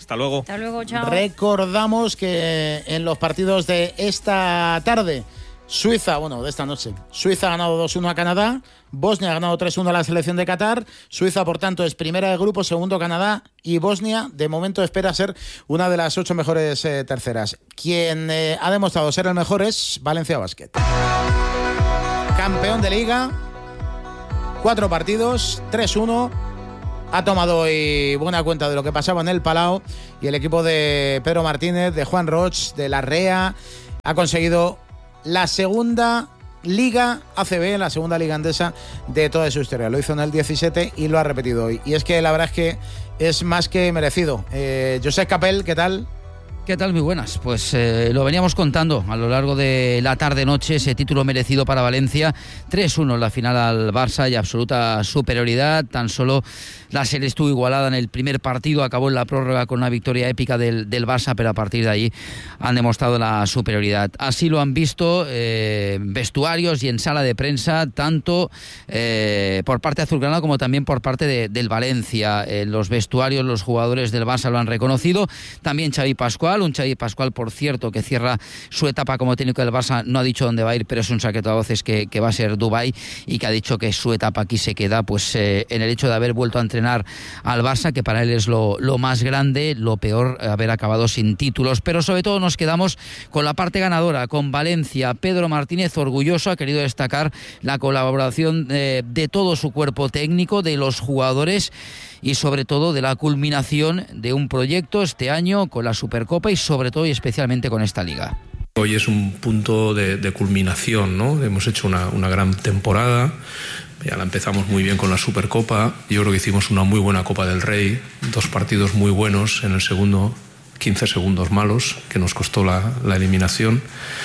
Hasta luego. Hasta luego, chao. Recordamos que en los partidos de esta tarde, Suiza, bueno, de esta noche, Suiza ha ganado dos uno a Canadá, Bosnia ha ganado tres uno a la selección de Qatar, Suiza, por tanto, es primera de grupo, segundo Canadá, y Bosnia, de momento, espera ser una de las ocho mejores eh, terceras. Quien eh, ha demostrado ser el mejor es Valencia Basket. Campeón de Liga, cuatro partidos, tres uno, ha tomado hoy buena cuenta de lo que pasaba en el Palau, y el equipo de Pedro Martínez, de Juan Roch, de Larrea, ha conseguido la segunda Liga A C B, la segunda Liga Endesa de toda su historia. Lo hizo en el diecisiete y lo ha repetido hoy. Y es que la verdad es que es más que merecido. Eh, Josep Capel, ¿qué tal? ¿Qué tal? Muy buenas. Pues eh, lo veníamos contando a lo largo de la tarde-noche, ese título merecido para Valencia. tres uno en la final al Barça y absoluta superioridad. Tan solo la serie estuvo igualada en el primer partido, acabó en la prórroga con una victoria épica del, del Barça, pero a partir de ahí han demostrado la superioridad. Así lo han visto eh, vestuarios y en sala de prensa, tanto eh, por parte azulgrana como también por parte de, del Valencia. En los vestuarios los jugadores del Barça lo han reconocido. También Xavi Pascual, un Xavi Pascual, por cierto, que cierra su etapa como técnico del Barça. No ha dicho dónde va a ir, pero es un secreto a voces que, que va a ser Dubái, y que ha dicho que su etapa aquí se queda pues eh, en el hecho de haber vuelto a entrenar al Barça, que para él es lo, lo más grande, lo peor haber acabado sin títulos. Pero sobre todo nos quedamos con la parte ganadora, con Valencia. Pedro Martínez, orgulloso, ha querido destacar la colaboración de, de todo su cuerpo técnico, de los jugadores y sobre todo de la culminación de un proyecto este año con la Supercopa y sobre todo y especialmente con esta Liga. Hoy es un punto de, de culminación, ¿no? Hemos hecho una, una gran temporada, ya la empezamos muy bien con la Supercopa, yo creo que hicimos una muy buena Copa del Rey, dos partidos muy buenos, en el segundo quince segundos malos, que nos costó la, la eliminación,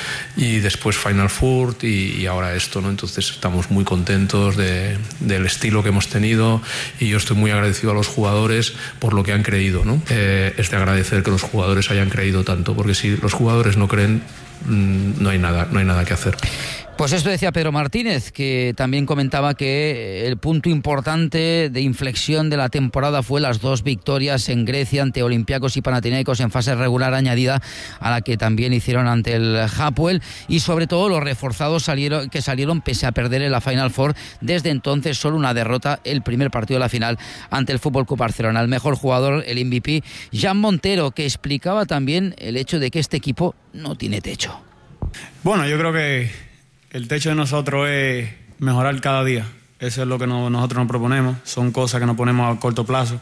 y después Final Four y, y ahora esto, ¿no? Entonces estamos muy contentos de, del estilo que hemos tenido, y yo estoy muy agradecido a los jugadores por lo que han creído, ¿no? Eh, es de agradecer que los jugadores hayan creído tanto, porque si los jugadores no creen, mmm, no hay nada, no hay nada que hacer. Pues esto decía Pedro Martínez, que también comentaba que el punto importante de inflexión de la temporada fue las dos victorias en Grecia ante Olympiacos y Panathinaikos en fase regular añadida a la que también hicieron ante el Hapoel, y sobre todo los reforzados salieron, que salieron pese a perder en la Final Four. Desde entonces solo una derrota, el primer partido de la final ante el F C Barcelona. El mejor jugador, el M V P, Jan Montero, que explicaba también el hecho de que este equipo no tiene techo. Bueno, yo creo que el techo de nosotros es mejorar cada día. Eso es lo que no, nosotros nos proponemos. Son cosas que nos ponemos a corto plazo.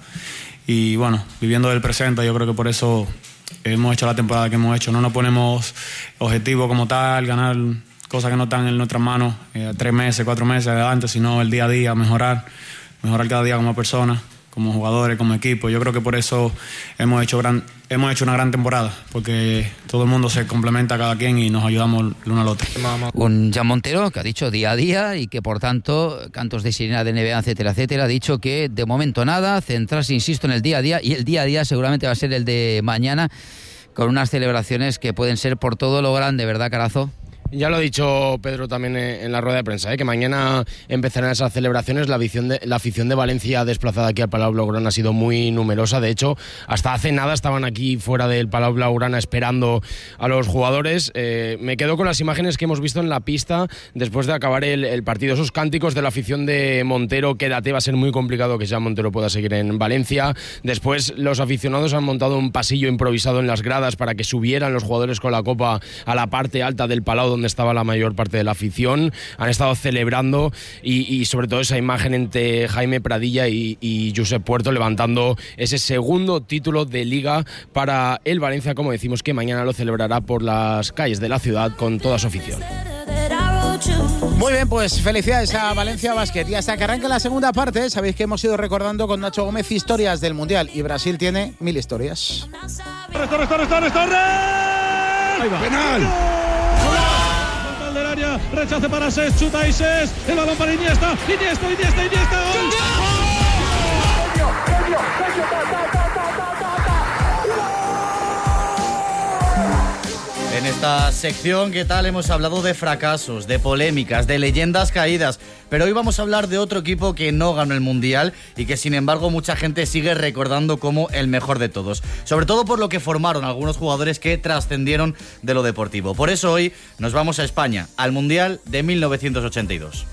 Y bueno, viviendo del presente, yo creo que por eso hemos hecho la temporada que hemos hecho. No nos ponemos objetivos como tal, ganar cosas que no están en nuestras manos, eh, tres meses, cuatro meses adelante, sino el día a día, mejorar, mejorar cada día como persona, como jugadores, como equipo. Yo creo que por eso hemos hecho gran, hemos hecho una gran temporada, porque todo el mundo se complementa a cada quien y nos ayudamos el uno al otro. Un Jan Montero que ha dicho día a día y que por tanto, cantos de sirena de N B A, etcétera, etcétera, ha dicho que de momento nada, centrarse, insisto, en el día a día, y el día a día seguramente va a ser el de mañana, con unas celebraciones que pueden ser por todo lo grande, ¿verdad, Carazo? Ya lo ha dicho Pedro también en la rueda de prensa, ¿eh? que mañana empezarán esas celebraciones. La afición, de, la afición de Valencia desplazada aquí al Palau Blaugrana ha sido muy numerosa. De hecho, hasta hace nada estaban aquí fuera del Palau Blaugrana esperando a los jugadores. Eh, me quedo con las imágenes que hemos visto en la pista después de acabar el, el partido. Esos cánticos de la afición de Montero, quédate, va a ser muy complicado que ya Montero pueda seguir en Valencia. Después los aficionados han montado un pasillo improvisado en las gradas para que subieran los jugadores con la copa a la parte alta del Palau, donde estaba la mayor parte de la afición. Han estado celebrando y, y sobre todo esa imagen entre Jaime Pradilla y, y Josep Puerto levantando ese segundo título de Liga para el Valencia, como decimos, que mañana lo celebrará por las calles de la ciudad con toda su afición. Muy bien, pues felicidades a Valencia Basket. Y hasta que arranque la segunda parte, sabéis que hemos ido recordando con Nacho Gómez historias del Mundial, y Brasil tiene mil historias. ¡Torres, Torres, Torres, Torres, Torres! Ahí va. ¡Penal! Del área, rechace para Ses, chuta y Ses, el balón para Iniesta, Iniesta, Iniesta, Iniesta, ¡gol! En esta sección, ¿qué tal? Hemos hablado de fracasos, de polémicas, de leyendas caídas, pero hoy vamos a hablar de otro equipo que no ganó el Mundial y que sin embargo mucha gente sigue recordando como el mejor de todos, sobre todo por lo que formaron algunos jugadores que trascendieron de lo deportivo. Por eso hoy nos vamos a España, al Mundial de mil novecientos ochenta y dos.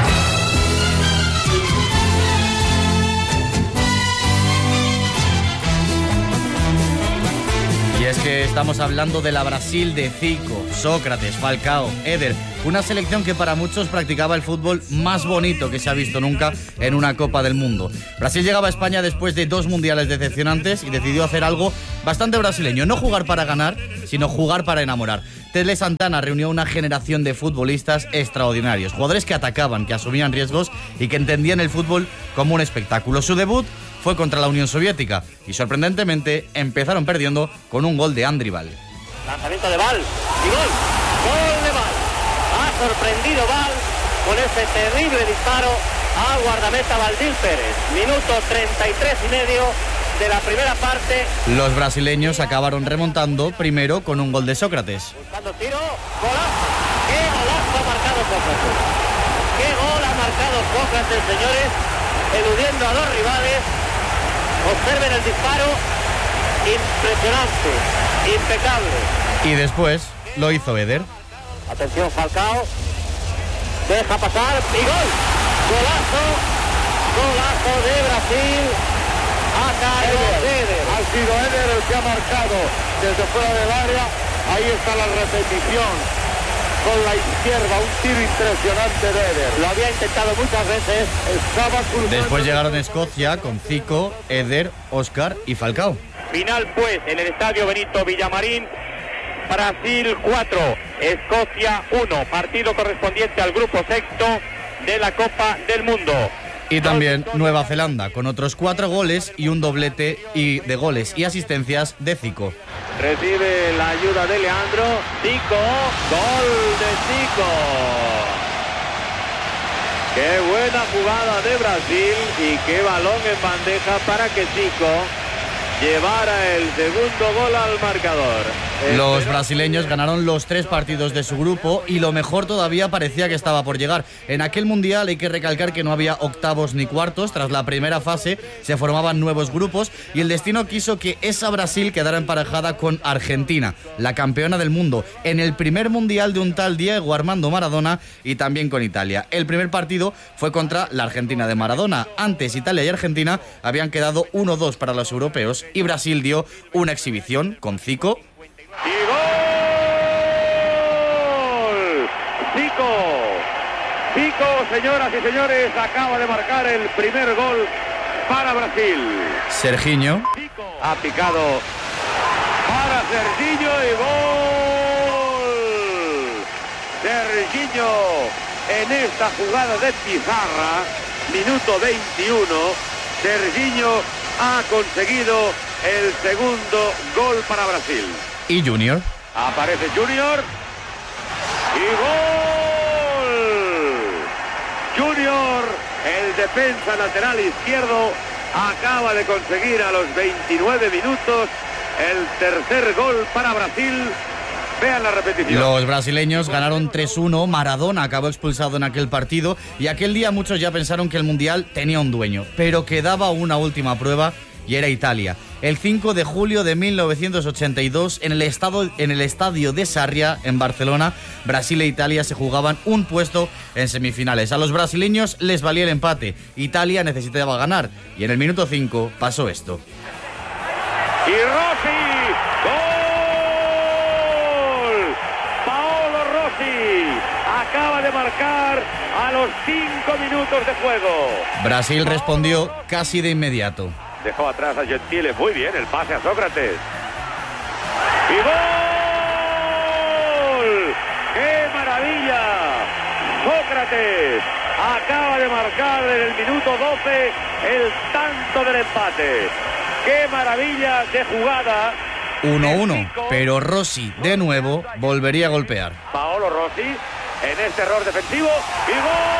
Y es que estamos hablando de la Brasil de Zico, Sócrates, Falcao, Éder, una selección que para muchos practicaba el fútbol más bonito que se ha visto nunca en una Copa del Mundo. Brasil llegaba a España después de dos mundiales decepcionantes y decidió hacer algo bastante brasileño, no jugar para ganar, sino jugar para enamorar. Tele Santana reunió una generación de futbolistas extraordinarios, jugadores que atacaban, que asumían riesgos y que entendían el fútbol como un espectáculo. Su debut fue contra la Unión Soviética y sorprendentemente empezaron perdiendo con un gol de Andrival. Lanzamiento de Val y gol, gol de Val. Ha sorprendido Val con ese terrible disparo a guardameta Valdil Pérez. Minuto treinta y tres y medio de la primera parte. Los brasileños acabaron remontando primero con un gol de Sócrates. Buscando tiro, golazo. ¡Qué golazo ha marcado Sócrates! ¡Qué gol ha marcado Sócrates, señores! Eludiendo a los rivales. Observen el disparo, impresionante, impecable. Y después lo hizo Éder. Atención Falcao, deja pasar y gol. Golazo, golazo de Brasil a cargo de Éder. Ha sido Éder el que ha marcado desde fuera del área. Ahí está la repetición. Con la izquierda, un tiro impresionante de Éder. Lo había intentado muchas veces. Estaba cruzando. Después llegaron Escocia con Zico, Éder, Óscar y Falcao. Final pues en el estadio Benito Villamarín. Brasil cuatro, Escocia uno. Partido correspondiente al grupo sexto de la Copa del Mundo. Y también Nueva Zelanda, con otros cuatro goles y un doblete y de goles y asistencias de Zico. Recibe la ayuda de Leandro. Zico, gol de Zico. Qué buena jugada de Brasil y qué balón en bandeja para que Zico llevara el segundo gol al marcador. Los brasileños ganaron los tres partidos de su grupo y lo mejor todavía parecía que estaba por llegar. En aquel mundial hay que recalcar que no había octavos ni cuartos. Tras la primera fase se formaban nuevos grupos y el destino quiso que esa Brasil quedara emparejada con Argentina, la campeona del mundo, en el primer mundial de un tal Diego Armando Maradona, y también con Italia. El primer partido fue contra la Argentina de Maradona. Antes Italia y Argentina habían quedado uno dos para los europeos y Brasil dio una exhibición con Zico. ¡Y gol! Zico. Zico, señoras y señores, acaba de marcar el primer gol para Brasil. Serginho. Ha picado para Serginho y gol. Serginho en esta jugada de pizarra, minuto veintiuno. Serginho ha conseguido el segundo gol para Brasil. Y Junior. Aparece Junior. Y gol. Junior, el defensa lateral izquierdo, acaba de conseguir a los veintinueve minutos el tercer gol para Brasil. Vean la repetición. Los brasileños ganaron tres uno, Maradona acabó expulsado en aquel partido y aquel día muchos ya pensaron que el Mundial tenía un dueño, pero quedaba una última prueba y era Italia. El cinco de julio de mil novecientos ochenta y dos, en el, estado, en el estadio de Sarria, en Barcelona, Brasil e Italia se jugaban un puesto en semifinales. A los brasileños les valía el empate, Italia necesitaba ganar y en el minuto cinco pasó esto. Y Rossi, gol. Paolo Rossi acaba de marcar a los cinco minutos de juego. Brasil respondió casi de inmediato. Dejó atrás a Gentile, muy bien, el pase a Sócrates. ¡Y gol! ¡Qué maravilla! Sócrates acaba de marcar en el minuto doce el tanto del empate. ¡Qué maravilla de jugada! uno uno, pero Rossi de nuevo volvería a golpear. Paolo Rossi en este error defensivo y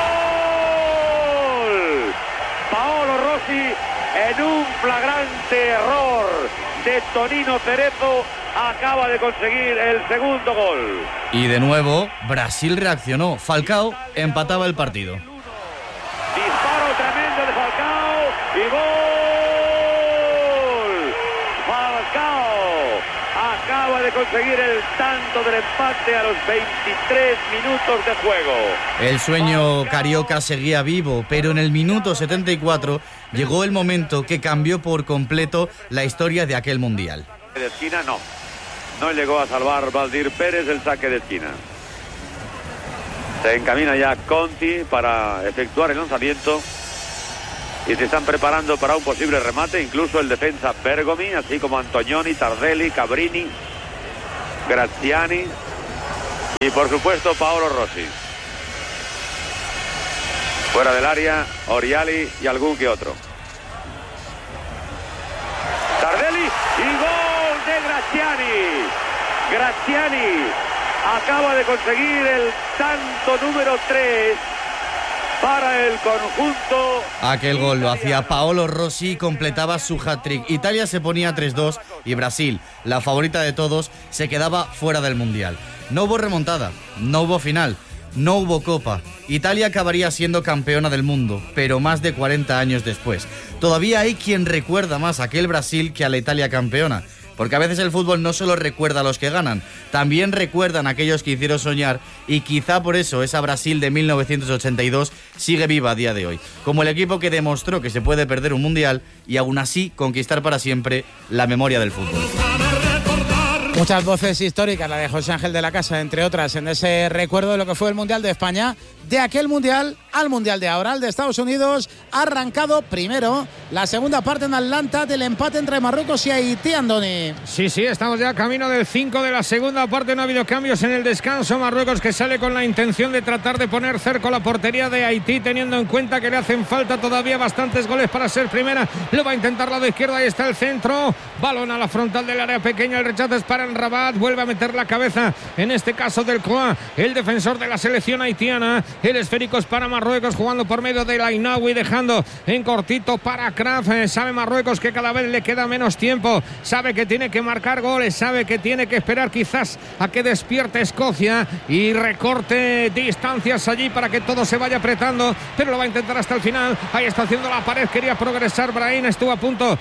gol. Paolo Rossi en un flagrante error de Tonino Cerezo acaba de conseguir el segundo gol. Y de nuevo, Brasil reaccionó. Falcao empataba el partido. Disparo tremendo de Falcao y gol. Falcao acaba de conseguir el tanto del empate a los veintitrés minutos de juego. El sueño carioca seguía vivo, pero en el minuto setenta y cuatro llegó el momento que cambió por completo la historia de aquel mundial. De esquina no, no llegó a salvar Valdir Pérez el saque de esquina. Se encamina ya Conti para efectuar el lanzamiento y se están preparando para un posible remate, incluso el defensa Bergomi, así como Antonioni, Tardelli, Cabrini, Graziani y por supuesto Paolo Rossi. Fuera del área, Oriali y algún que otro. Tardelli y gol de Graziani. Graziani acaba de conseguir el tanto número tres para el conjunto. Aquel gol lo hacía Paolo Rossi y completaba su hat-trick. Italia se ponía tres dos y Brasil, la favorita de todos, se quedaba fuera del Mundial. No hubo remontada, no hubo final, no hubo copa. Italia acabaría siendo campeona del mundo, pero más de cuarenta años después. Todavía hay quien recuerda más a aquel Brasil que a la Italia campeona. Porque a veces el fútbol no solo recuerda a los que ganan, también recuerdan a aquellos que hicieron soñar y quizá por eso esa Brasil de mil novecientos ochenta y dos sigue viva a día de hoy. Como el equipo que demostró que se puede perder un mundial y aún así conquistar para siempre la memoria del fútbol. Muchas voces históricas, la de José Ángel de la Casa, entre otras, en ese recuerdo de lo que fue el Mundial de España, de aquel Mundial al Mundial de ahora, al de Estados Unidos. Ha arrancado primero la segunda parte en Atlanta del empate entre Marruecos y Haití, Andoni. Sí, sí, estamos ya camino del cinco de la segunda parte, no ha habido cambios en el descanso. Marruecos que sale con la intención de tratar de poner cerco la portería de Haití, teniendo en cuenta que le hacen falta todavía bastantes goles para ser primera. Lo va a intentar lado izquierdo, ahí está el centro, balón a la frontal del área pequeña, el rechazo es para Rabat, vuelve a meter la cabeza, en este caso del Croa, el defensor de la selección haitiana. El esférico es para Marruecos, jugando por medio de Lainaoui, dejando en cortito para Kraft. Eh, sabe Marruecos que cada vez le queda menos tiempo, sabe que tiene que marcar goles, sabe que tiene que esperar quizás a que despierte Escocia y recorte distancias allí para que todo se vaya apretando, pero lo va a intentar hasta el final. Ahí está haciendo la pared, quería progresar Brahim, estuvo a punto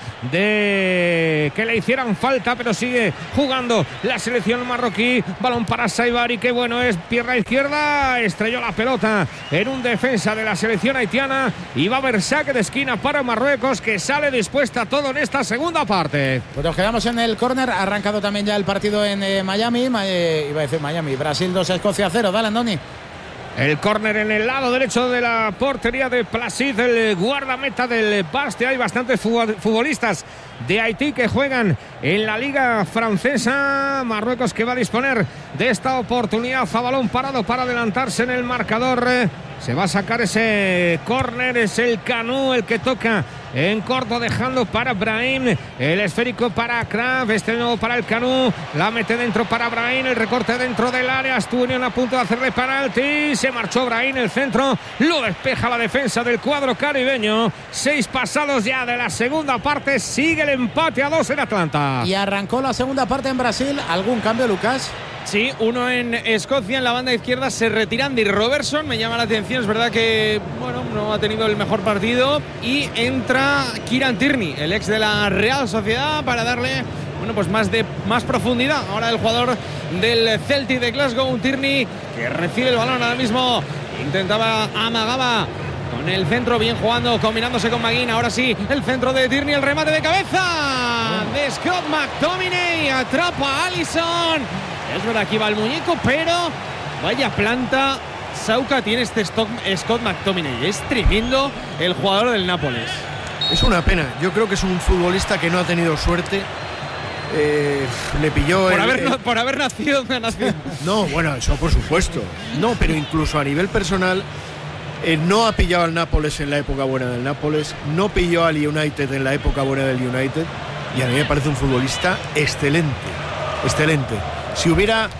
de que le hicieran falta, pero sigue jugando la selección marroquí. Balón para Saibari, que bueno es, pierna izquierda, estrelló la pelota en un defensa de la selección haitiana y va a haber saque de esquina para Marruecos, que sale dispuesta a todo en esta segunda parte. Pues nos quedamos en el córner, ha arrancado también ya el partido en eh, Miami, eh, iba a decir Miami, Brasil dos, Escocia cero, dale Andoni. El córner en el lado derecho de la portería de Placid, el guardameta del Bastia. Hay bastantes futbolistas de Haití que juegan en la liga francesa. Marruecos que va a disponer de esta oportunidad a balón parado para adelantarse en el marcador. Se va a sacar ese córner, es el Canú el que toca en corto, dejando para Brahim, el esférico para Kraft, este nuevo para el Canú, la mete dentro para Brahim, el recorte dentro del área, Asturias a punto de hacerle penalti, se marchó Brahim, el centro, lo despeja la defensa del cuadro caribeño. Seis pasados ya de la segunda parte, sigue el empate a dos en Atlanta. Y arrancó la segunda parte en Brasil, ¿algún cambio, Lucas? Sí, uno en Escocia, en la banda izquierda se retira Andy Robertson, me llama la atención, es verdad que bueno, no ha tenido el mejor partido, y entra Kieran Tierney, el ex de la Real Sociedad, para darle bueno, pues más, de, más profundidad ahora el jugador del Celtic de Glasgow, un Tierney que recibe el balón ahora mismo, intentaba, amagaba con el centro, bien jugando, combinándose con McGinn, ahora sí, el centro de Tierney, el remate de cabeza de Scott McTominay, atrapa a Alisson. Es verdad que iba el muñeco, pero vaya planta Sauca tiene este Scott McTominay. Es tremendo el jugador del Nápoles. Es una pena. Yo creo que es un futbolista que no ha tenido suerte. Eh, le pilló por, el, haber, el... por haber nacido, nacido. No, bueno, eso por supuesto. No, pero incluso a nivel personal eh, no ha pillado al Nápoles en la época buena del Nápoles, no pilló al United en la época buena del United, y a mí me parece un futbolista excelente, excelente. Si hubiera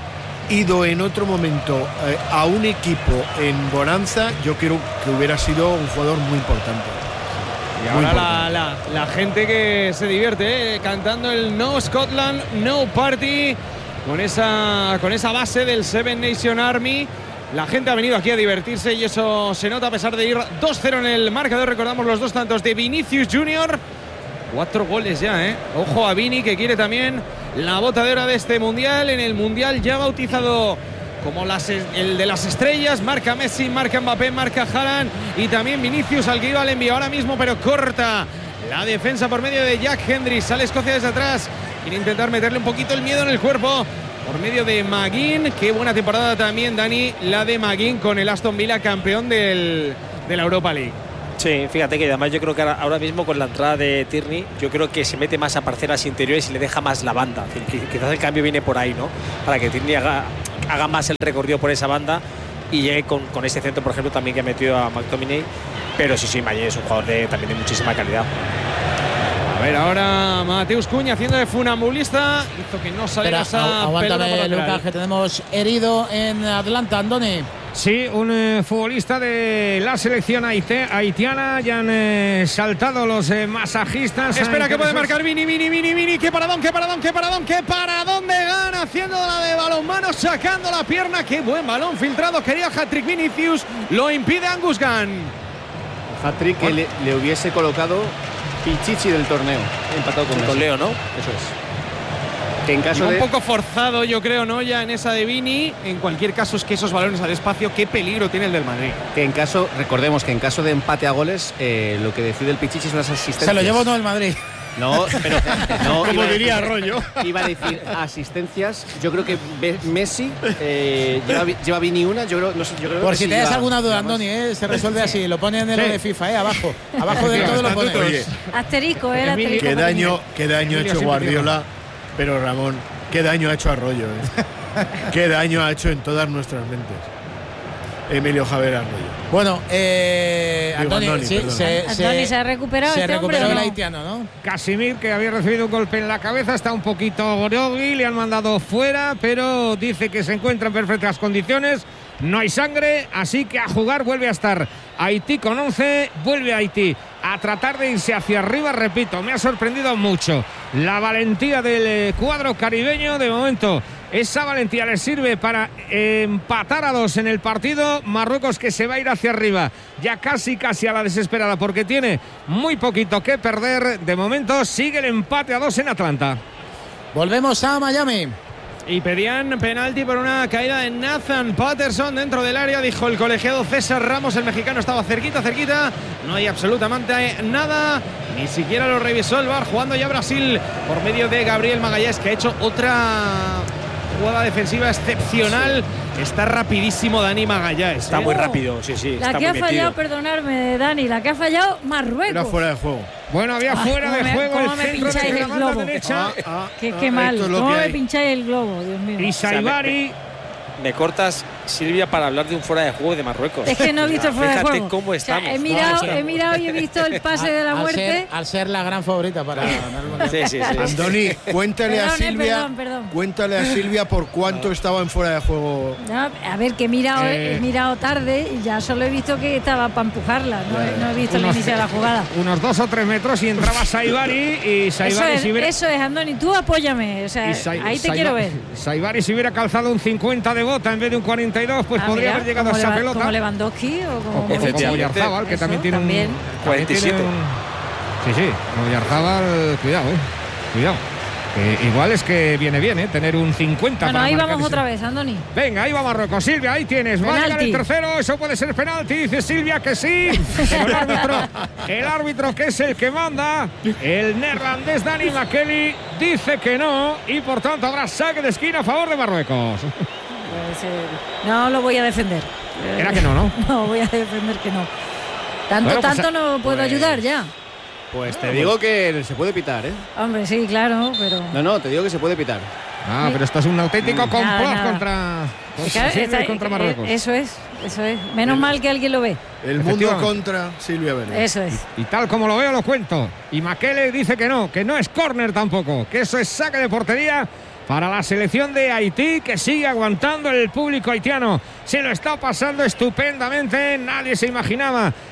ido en otro momento eh, a un equipo en bonanza, yo creo que hubiera sido un jugador muy importante. Y ahora la, la, la gente que se divierte ¿eh? cantando el No Scotland, No Party con esa, con esa base del Seven Nation Army. La gente ha venido aquí a divertirse y eso se nota a pesar de ir dos cero en el marcador. Recordamos los dos tantos de Vinicius Junior. Cuatro goles ya, ¿eh? Ojo a Vini, que quiere también la bota de oro de este Mundial. En el Mundial ya bautizado como las, el de las estrellas. Marca Messi, marca Mbappé, marca Haaland y también Vinicius, al que iba al envío ahora mismo, pero corta la defensa por medio de Jack Hendry. Sale Escocia desde atrás. Quiere intentar meterle un poquito el miedo en el cuerpo por medio de McGinn. Qué buena temporada también, Dani, la de McGinn con el Aston Villa, campeón del, de la Europa League. Sí, fíjate que además yo creo que ahora, ahora mismo con la entrada de Tierney, yo creo que se mete más a parcelas interiores y le deja más la banda. Es decir, quizás el cambio viene por ahí, ¿no? Para que Tierney haga, haga más el recorrido por esa banda y llegue con, con ese centro, por ejemplo, también que ha metido a McTominay. Pero sí, sí, Mayer es un jugador de, también de muchísima calidad. A ver, ahora Mateus Cuña haciendo de funambulista. Hizo que no saliera esa aguántame, pelota Lucas, que tenemos herido en Atlanta, Andoni. Sí, un eh, futbolista de la selección haite, haitiana. Ya han eh, saltado los eh, masajistas. Espera que puede marcar Vini, Vini, Vini, Vini. Qué paradón, qué paradón, qué paradón, qué paradón de Gana, haciendo la de balonmano, sacando la pierna. Qué buen balón filtrado. Quería hat-trick Vinicius. Lo impide Angus Gunn. Hat-trick que le, le hubiese colocado Pichichi del torneo. Empatado con, con Leo, ¿no? Eso es. Que en caso un de... poco forzado, yo creo, ¿no? Ya en esa de Vini. En cualquier caso, es que esos balones al espacio, qué peligro tiene el del Madrid. Que en caso, recordemos que en caso de empate a goles, eh, lo que decide el Pichichi son las asistencias. Se lo llevó no el Madrid. No, pero no, como diría decir, Arroyo. Iba a decir asistencias. Yo creo que Messi eh, lleva, lleva Vini una. Yo creo, no sé, yo creo Por que si sí te das lleva, alguna duda, Andoni, ¿eh? Se resuelve así. Lo ponen en sí. Lo de FIFA, ¿eh? Abajo. Abajo del todo lo ponen. Oye, asterisco, ¿eh? Asterisco. Qué daño, qué daño ha hecho Guardiola. Pero Ramón, qué daño ha hecho Arroyo, ¿eh? Qué daño ha hecho en todas nuestras mentes Emilio Javier Arroyo. Bueno, eh, Digo, Andoni, Andoni, sí, se, Andoni se, se ha recuperado. Se este recuperó hombre, el ¿no? haitiano, ¿no? Casimir, que había recibido un golpe en la cabeza, está un poquito groggy, le han mandado fuera, pero dice que se encuentra en perfectas condiciones. No hay sangre, así que a jugar. Vuelve a estar Haití con once, vuelve Haití a tratar de irse hacia arriba. Repito, me ha sorprendido mucho la valentía del cuadro caribeño. De momento, esa valentía le sirve para empatar a dos en el partido. Marruecos, que se va a ir hacia arriba, ya casi casi a la desesperada, porque tiene muy poquito que perder. De momento sigue el empate a dos en Atlanta. Volvemos a Miami. Y pedían penalti por una caída de Nathan Patterson dentro del área. Dijo el colegiado César Ramos, el mexicano estaba cerquita, cerquita. No hay absolutamente nada. Ni siquiera lo revisó el V A R. Jugando ya Brasil por medio de Gabriel Magallanes, que ha hecho otra jugada defensiva excepcional. Está rapidísimo Dani Magallanes. Está ¿eh? muy rápido, sí, sí. La está que muy ha fallado, metido. perdonadme, Dani, la que ha fallado Marruecos. Era fuera de juego. Bueno, había Ay, fuera de me, juego ¿cómo el me centro pincháis de la el banda globo? derecha. Ah, ah, Qué, ah, qué mal, esto es lo ¿cómo que me hay. pincháis el globo? Dios mío. Y Saibari. Me cortas, Silvia, para hablar de un fuera de juego de Marruecos. Es que no he visto el fuera de Fíjate juego. cómo O sea, estamos. he, mirado, No, he mirado y he visto el pase de la Al muerte. ser, al ser la gran favorita para ganar el Mundial. Sí, sí, sí. Andoni, cuéntale a Perdón, eh, Silvia. perdón, perdón. Cuéntale a Silvia por cuánto estaba en fuera de juego. No, a ver, que he mirado, Eh. he mirado tarde y ya solo he visto que estaba para empujarla. No, he- no he visto el Unos- inicio de la jugada. Unos dos o tres metros y entraba Saibari. Y Eso Saibari es, si hubiera, eso es, Andoni, tú apóyame. O sea, y Sai- ahí te Saiba- quiero ver. Saibari, si hubiera calzado un cincuenta de bota en vez de un cuarenta y dos, pues Ah, podría mira, haber llegado a como esa Leva- pelota. Como Lewandowski o como... O como Efectivamente. Oyarzabal, que Eso, también tiene también. un cuarenta y siete. también tiene un- Sí, sí, Oyarzabal, cuidado, eh. Cuidado. Que igual es que viene bien, ¿eh? Tener un cincuenta. Bueno, para ahí marcar vamos ese- otra vez, Andoni. Venga, ahí va Marruecos. Silvia, ahí tienes. Va a llegar el Penalti. tercero. Eso puede ser penalti. Dice Silvia que sí. Pero el árbitro, el árbitro, que es el que manda, el neerlandés Dani McKelly, dice que no. Y por tanto habrá saque de esquina a favor de Marruecos. Pues, eh, no lo voy a defender. Era que no, ¿no? No, voy a defender que no. Tanto, Bueno, pues, tanto no puedo pues- ayudar ya. Pues te digo que se puede pitar, ¿eh? Hombre, sí, claro, pero... No, no, te digo que se puede pitar. Ah, pero esto es un auténtico Nada, complot nada. contra, contra Claro, Silvia está- y contra eh, Marruecos. Eso es, eso es. Menos mal que alguien lo ve. El mundo Efectivamente. contra Silvia Vélez. Eso es. Y tal como lo veo, lo cuento. Y Makele dice que no, que no es córner tampoco, que eso es saque de portería para la selección de Haití, que sigue aguantando. El público haitiano se lo está pasando estupendamente. Nadie se imaginaba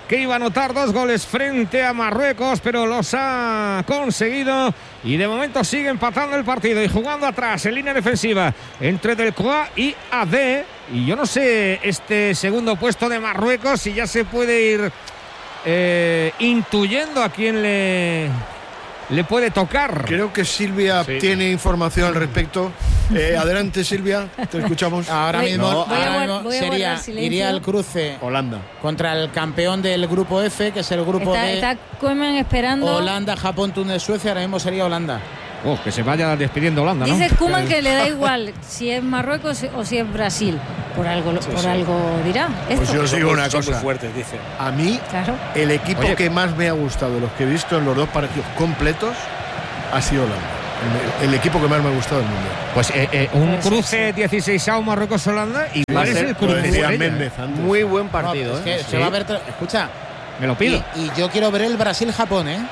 que iba a anotar dos goles frente a Marruecos, pero los ha conseguido y de momento sigue empatando el partido y jugando atrás en línea defensiva entre Delcroix y Adé. Y yo no sé este segundo puesto de Marruecos si ya se puede ir eh, intuyendo a quién le... le puede tocar. Creo que Silvia sí. tiene información al respecto. Eh, adelante, Silvia, te escuchamos. Ahora mismo, no, ahora mismo sería, iría al cruce Holanda contra el campeón del grupo F, que es el grupo está, de está Koeman esperando. Holanda, Japón, Túnez, Suecia. Ahora mismo sería Holanda. Oh, que se vaya despidiendo Holanda, ¿no? Dice Koeman que le da igual si es Marruecos o si es Brasil. Por algo, sí, por sí. algo dirá. Esto. Pues yo os digo una cosa. Muy fuertes, dice. A mí, claro. el equipo Oye, que más me ha gustado de los que he visto en los dos partidos completos ha sido Holanda. El, el equipo que más me ha gustado del mundo. Pues eh, eh, un cruce dieciséis Marruecos-Holanda y igual es el cruce. Méndez, muy buen partido. No, es que ¿eh? se sí. va a ver. Escucha, me lo pido. Y, y yo quiero ver el Brasil-Japón, ¿eh?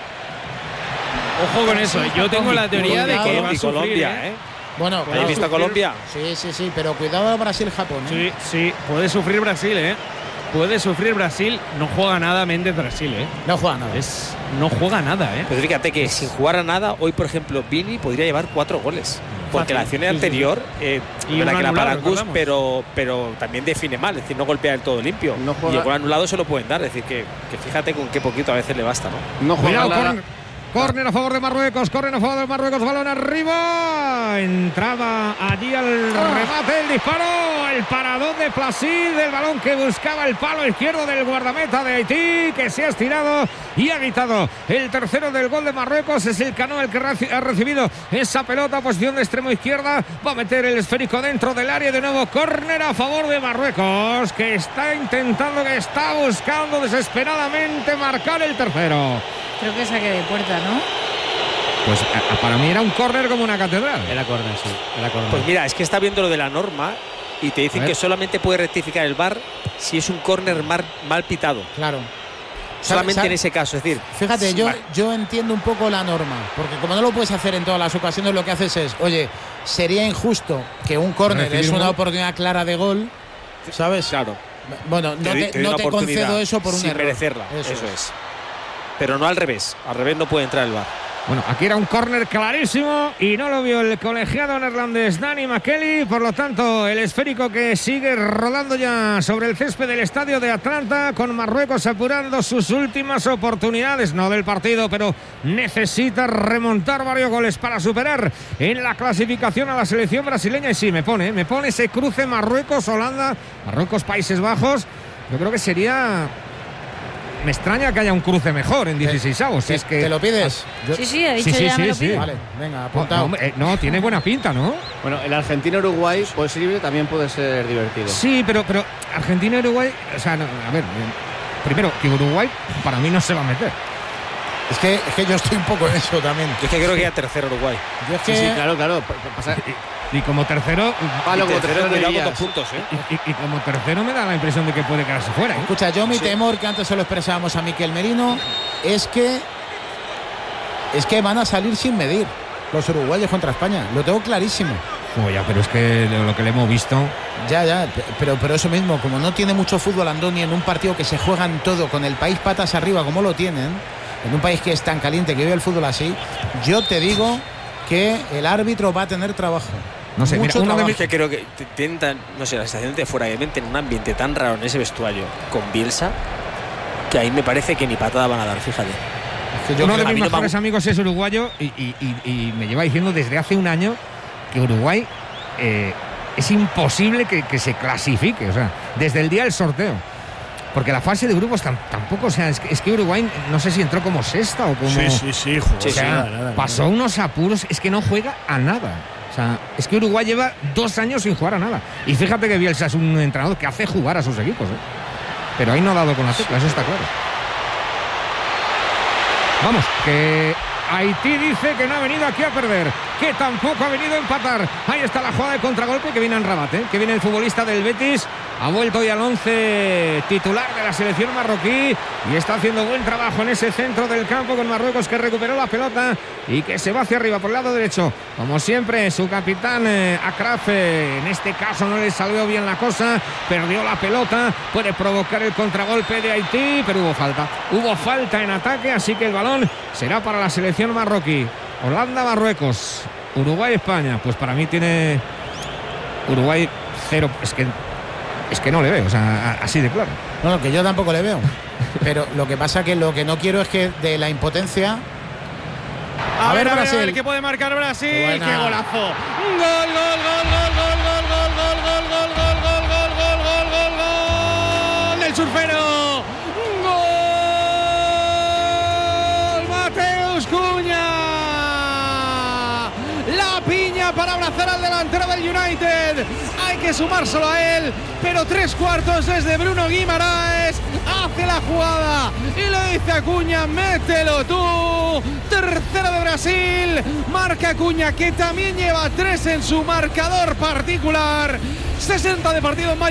Ojo con eso. Yo tengo la teoría de que va a sufrir, Colombia, ¿eh? Bueno, ¿habéis visto a Colombia? Sí, sí, sí, pero cuidado Brasil-Japón, ¿eh? Sí, sí, puede sufrir Brasil, ¿eh? Puede sufrir Brasil. No juega nada Méndez Brasil, ¿eh? No juega nada. Es, no juega nada, ¿eh? Pero fíjate que sin jugar a nada, hoy, por ejemplo, Vini podría llevar cuatro goles. Porque Fácil. la acción sí, anterior, sí. Eh, y la que la para Gus, pero, pero también define mal, es decir, no golpea del todo limpio. No juega. Y el gol anulado se lo pueden dar, es decir, que, que fíjate con qué poquito a veces le basta, ¿no? No juega nada. Córner a favor de Marruecos, córner a favor de Marruecos, balón arriba, entraba allí al remate, el disparo, el paradón de Placid, del balón que buscaba el palo izquierdo del guardameta de Haití, que se ha estirado y ha gritado el tercero del gol de Marruecos. Es el Cano el que ha recibido esa pelota, posición de extremo izquierda, va a meter el esférico dentro del área, de nuevo córner a favor de Marruecos, que está intentando, que está buscando desesperadamente marcar el tercero. Creo que saque de puerta, ¿no? Pues a, a, para mí era un córner como una catedral. Era córner, sí. Era córner. Pues mira, es que está viendo lo de la norma y te dicen que solamente puede rectificar el V A R si es un córner mal, mal pitado. Claro. Solamente ¿Sabe? en ese caso, es decir. Fíjate, yo, yo entiendo un poco la norma, porque como no lo puedes hacer en todas las ocasiones, lo que haces es, oye, sería injusto que un córner es una oportunidad clara de gol, ¿sabes? Claro. Bueno, no te, te, no te concedo eso por un sin error. merecerla, eso, eso es. es. Pero no al revés, al revés no puede entrar el V A R. Bueno, aquí era un córner clarísimo y no lo vio el colegiado neerlandés Danny McKelly, por lo tanto el esférico que sigue rodando ya sobre el césped del estadio de Atlanta, con Marruecos apurando sus últimas oportunidades, no del partido, pero necesita remontar varios goles para superar en la clasificación a la selección brasileña. Y sí, me pone, me pone ese cruce Marruecos-Holanda, Marruecos-Países Bajos. Yo creo que sería... Me extraña que haya un cruce mejor en dieciseisavos. Si es que... ¿Te lo pides? Yo... Sí, sí, ha dicho sí, sí, ya sí, me lo sí. pido. Vale, venga, apuntado. No, eh, no, tiene buena pinta, ¿no? Bueno, el Argentina-Uruguay posible también puede ser divertido. Sí, pero, pero Argentina-Uruguay, o sea, no, a ver, primero, que Uruguay para mí no se va a meter. Es que, es que yo estoy un poco en eso también. Yo es que creo que ya tercero Uruguay. Yo es que... Sí, sí, claro, claro. Pasa... Y, y como tercero... Palo, y como tercero, tercero me da dos puntos, ¿eh? Y, y, y como tercero me da la impresión de que puede quedarse fuera, ¿eh? Escucha, yo mi sí. temor, que antes se lo expresábamos a Miquel Merino, es que... Es que van a salir sin medir los uruguayos contra España. Lo tengo clarísimo. Oh, ya, pero es que lo que le hemos visto... Ya, ya, pero, pero eso mismo, como no tiene mucho fútbol Andoni en un partido que se juegan todo, con el país patas arriba como lo tienen, en un país que es tan caliente, que vive el fútbol así, yo te digo que el árbitro va a tener trabajo. No sé, mucho mira, uno trabajo. de mis... que creo que tienen, no sé, la sensación de fuera de mente en un ambiente tan raro en ese vestuario con Bielsa, que ahí me parece que ni patada van a dar, fíjate. Es que yo uno de mis mejores no me... amigos es uruguayo y, y, y, y me lleva diciendo desde hace un año que Uruguay eh, es imposible que, que se clasifique, o sea, desde el día del sorteo. Porque la fase de grupos tam, tampoco, o sea, es que, es que Uruguay no sé si entró como sexta o como... Sí, sí, sí, jugó. O sea, sí, nada, nada, pasó nada. unos apuros, es que no juega a nada. O sea, es que Uruguay lleva dos años sin jugar a nada. Y fíjate que Bielsa es un entrenador que hace jugar a sus equipos, ¿eh? Pero ahí no ha dado con la tecla, eso está claro. Vamos, que Haití dice que no ha venido aquí a perder. que tampoco ha venido a empatar. Ahí está la jugada de contragolpe que viene en Rabat, ¿eh? Que viene el futbolista del Betis. Ha vuelto hoy al once titular de la selección marroquí y está haciendo buen trabajo en ese centro del campo con Marruecos, que recuperó la pelota y que se va hacia arriba por el lado derecho. Como siempre, su capitán eh, Akraf, eh, en este caso no le salió bien la cosa, perdió la pelota, puede provocar el contragolpe de Haití, pero hubo falta. Hubo falta en ataque, así que el balón será para la selección marroquí. Holanda, Marruecos, Uruguay, España. Pues para mí tiene Uruguay cero. Es que Es que no le veo, o sea, así de claro. No, que yo tampoco le veo. Pero lo que pasa que lo que no quiero es que de la impotencia. A, a ver, ver, Brasil. A ver, ¿qué puede marcar Brasil? ¡Qué golazo! ¡Gol, gol, gol, gol, gol, gol, gol, gol, gol, gol, gol, gol, gol, gol, gol, gol, gol del surfero! ¡Gol! ¡Mateus Cunha! La piña para abrazar al delantero del United. Hay que sumárselo a él, pero tres cuartos desde Bruno Guimaraes. Hace la jugada y le dice a Cunha, mételo tú. Tercero de Brasil. Marca Cunha, que también lleva tres en su marcador particular. sesenta de partido en mayo.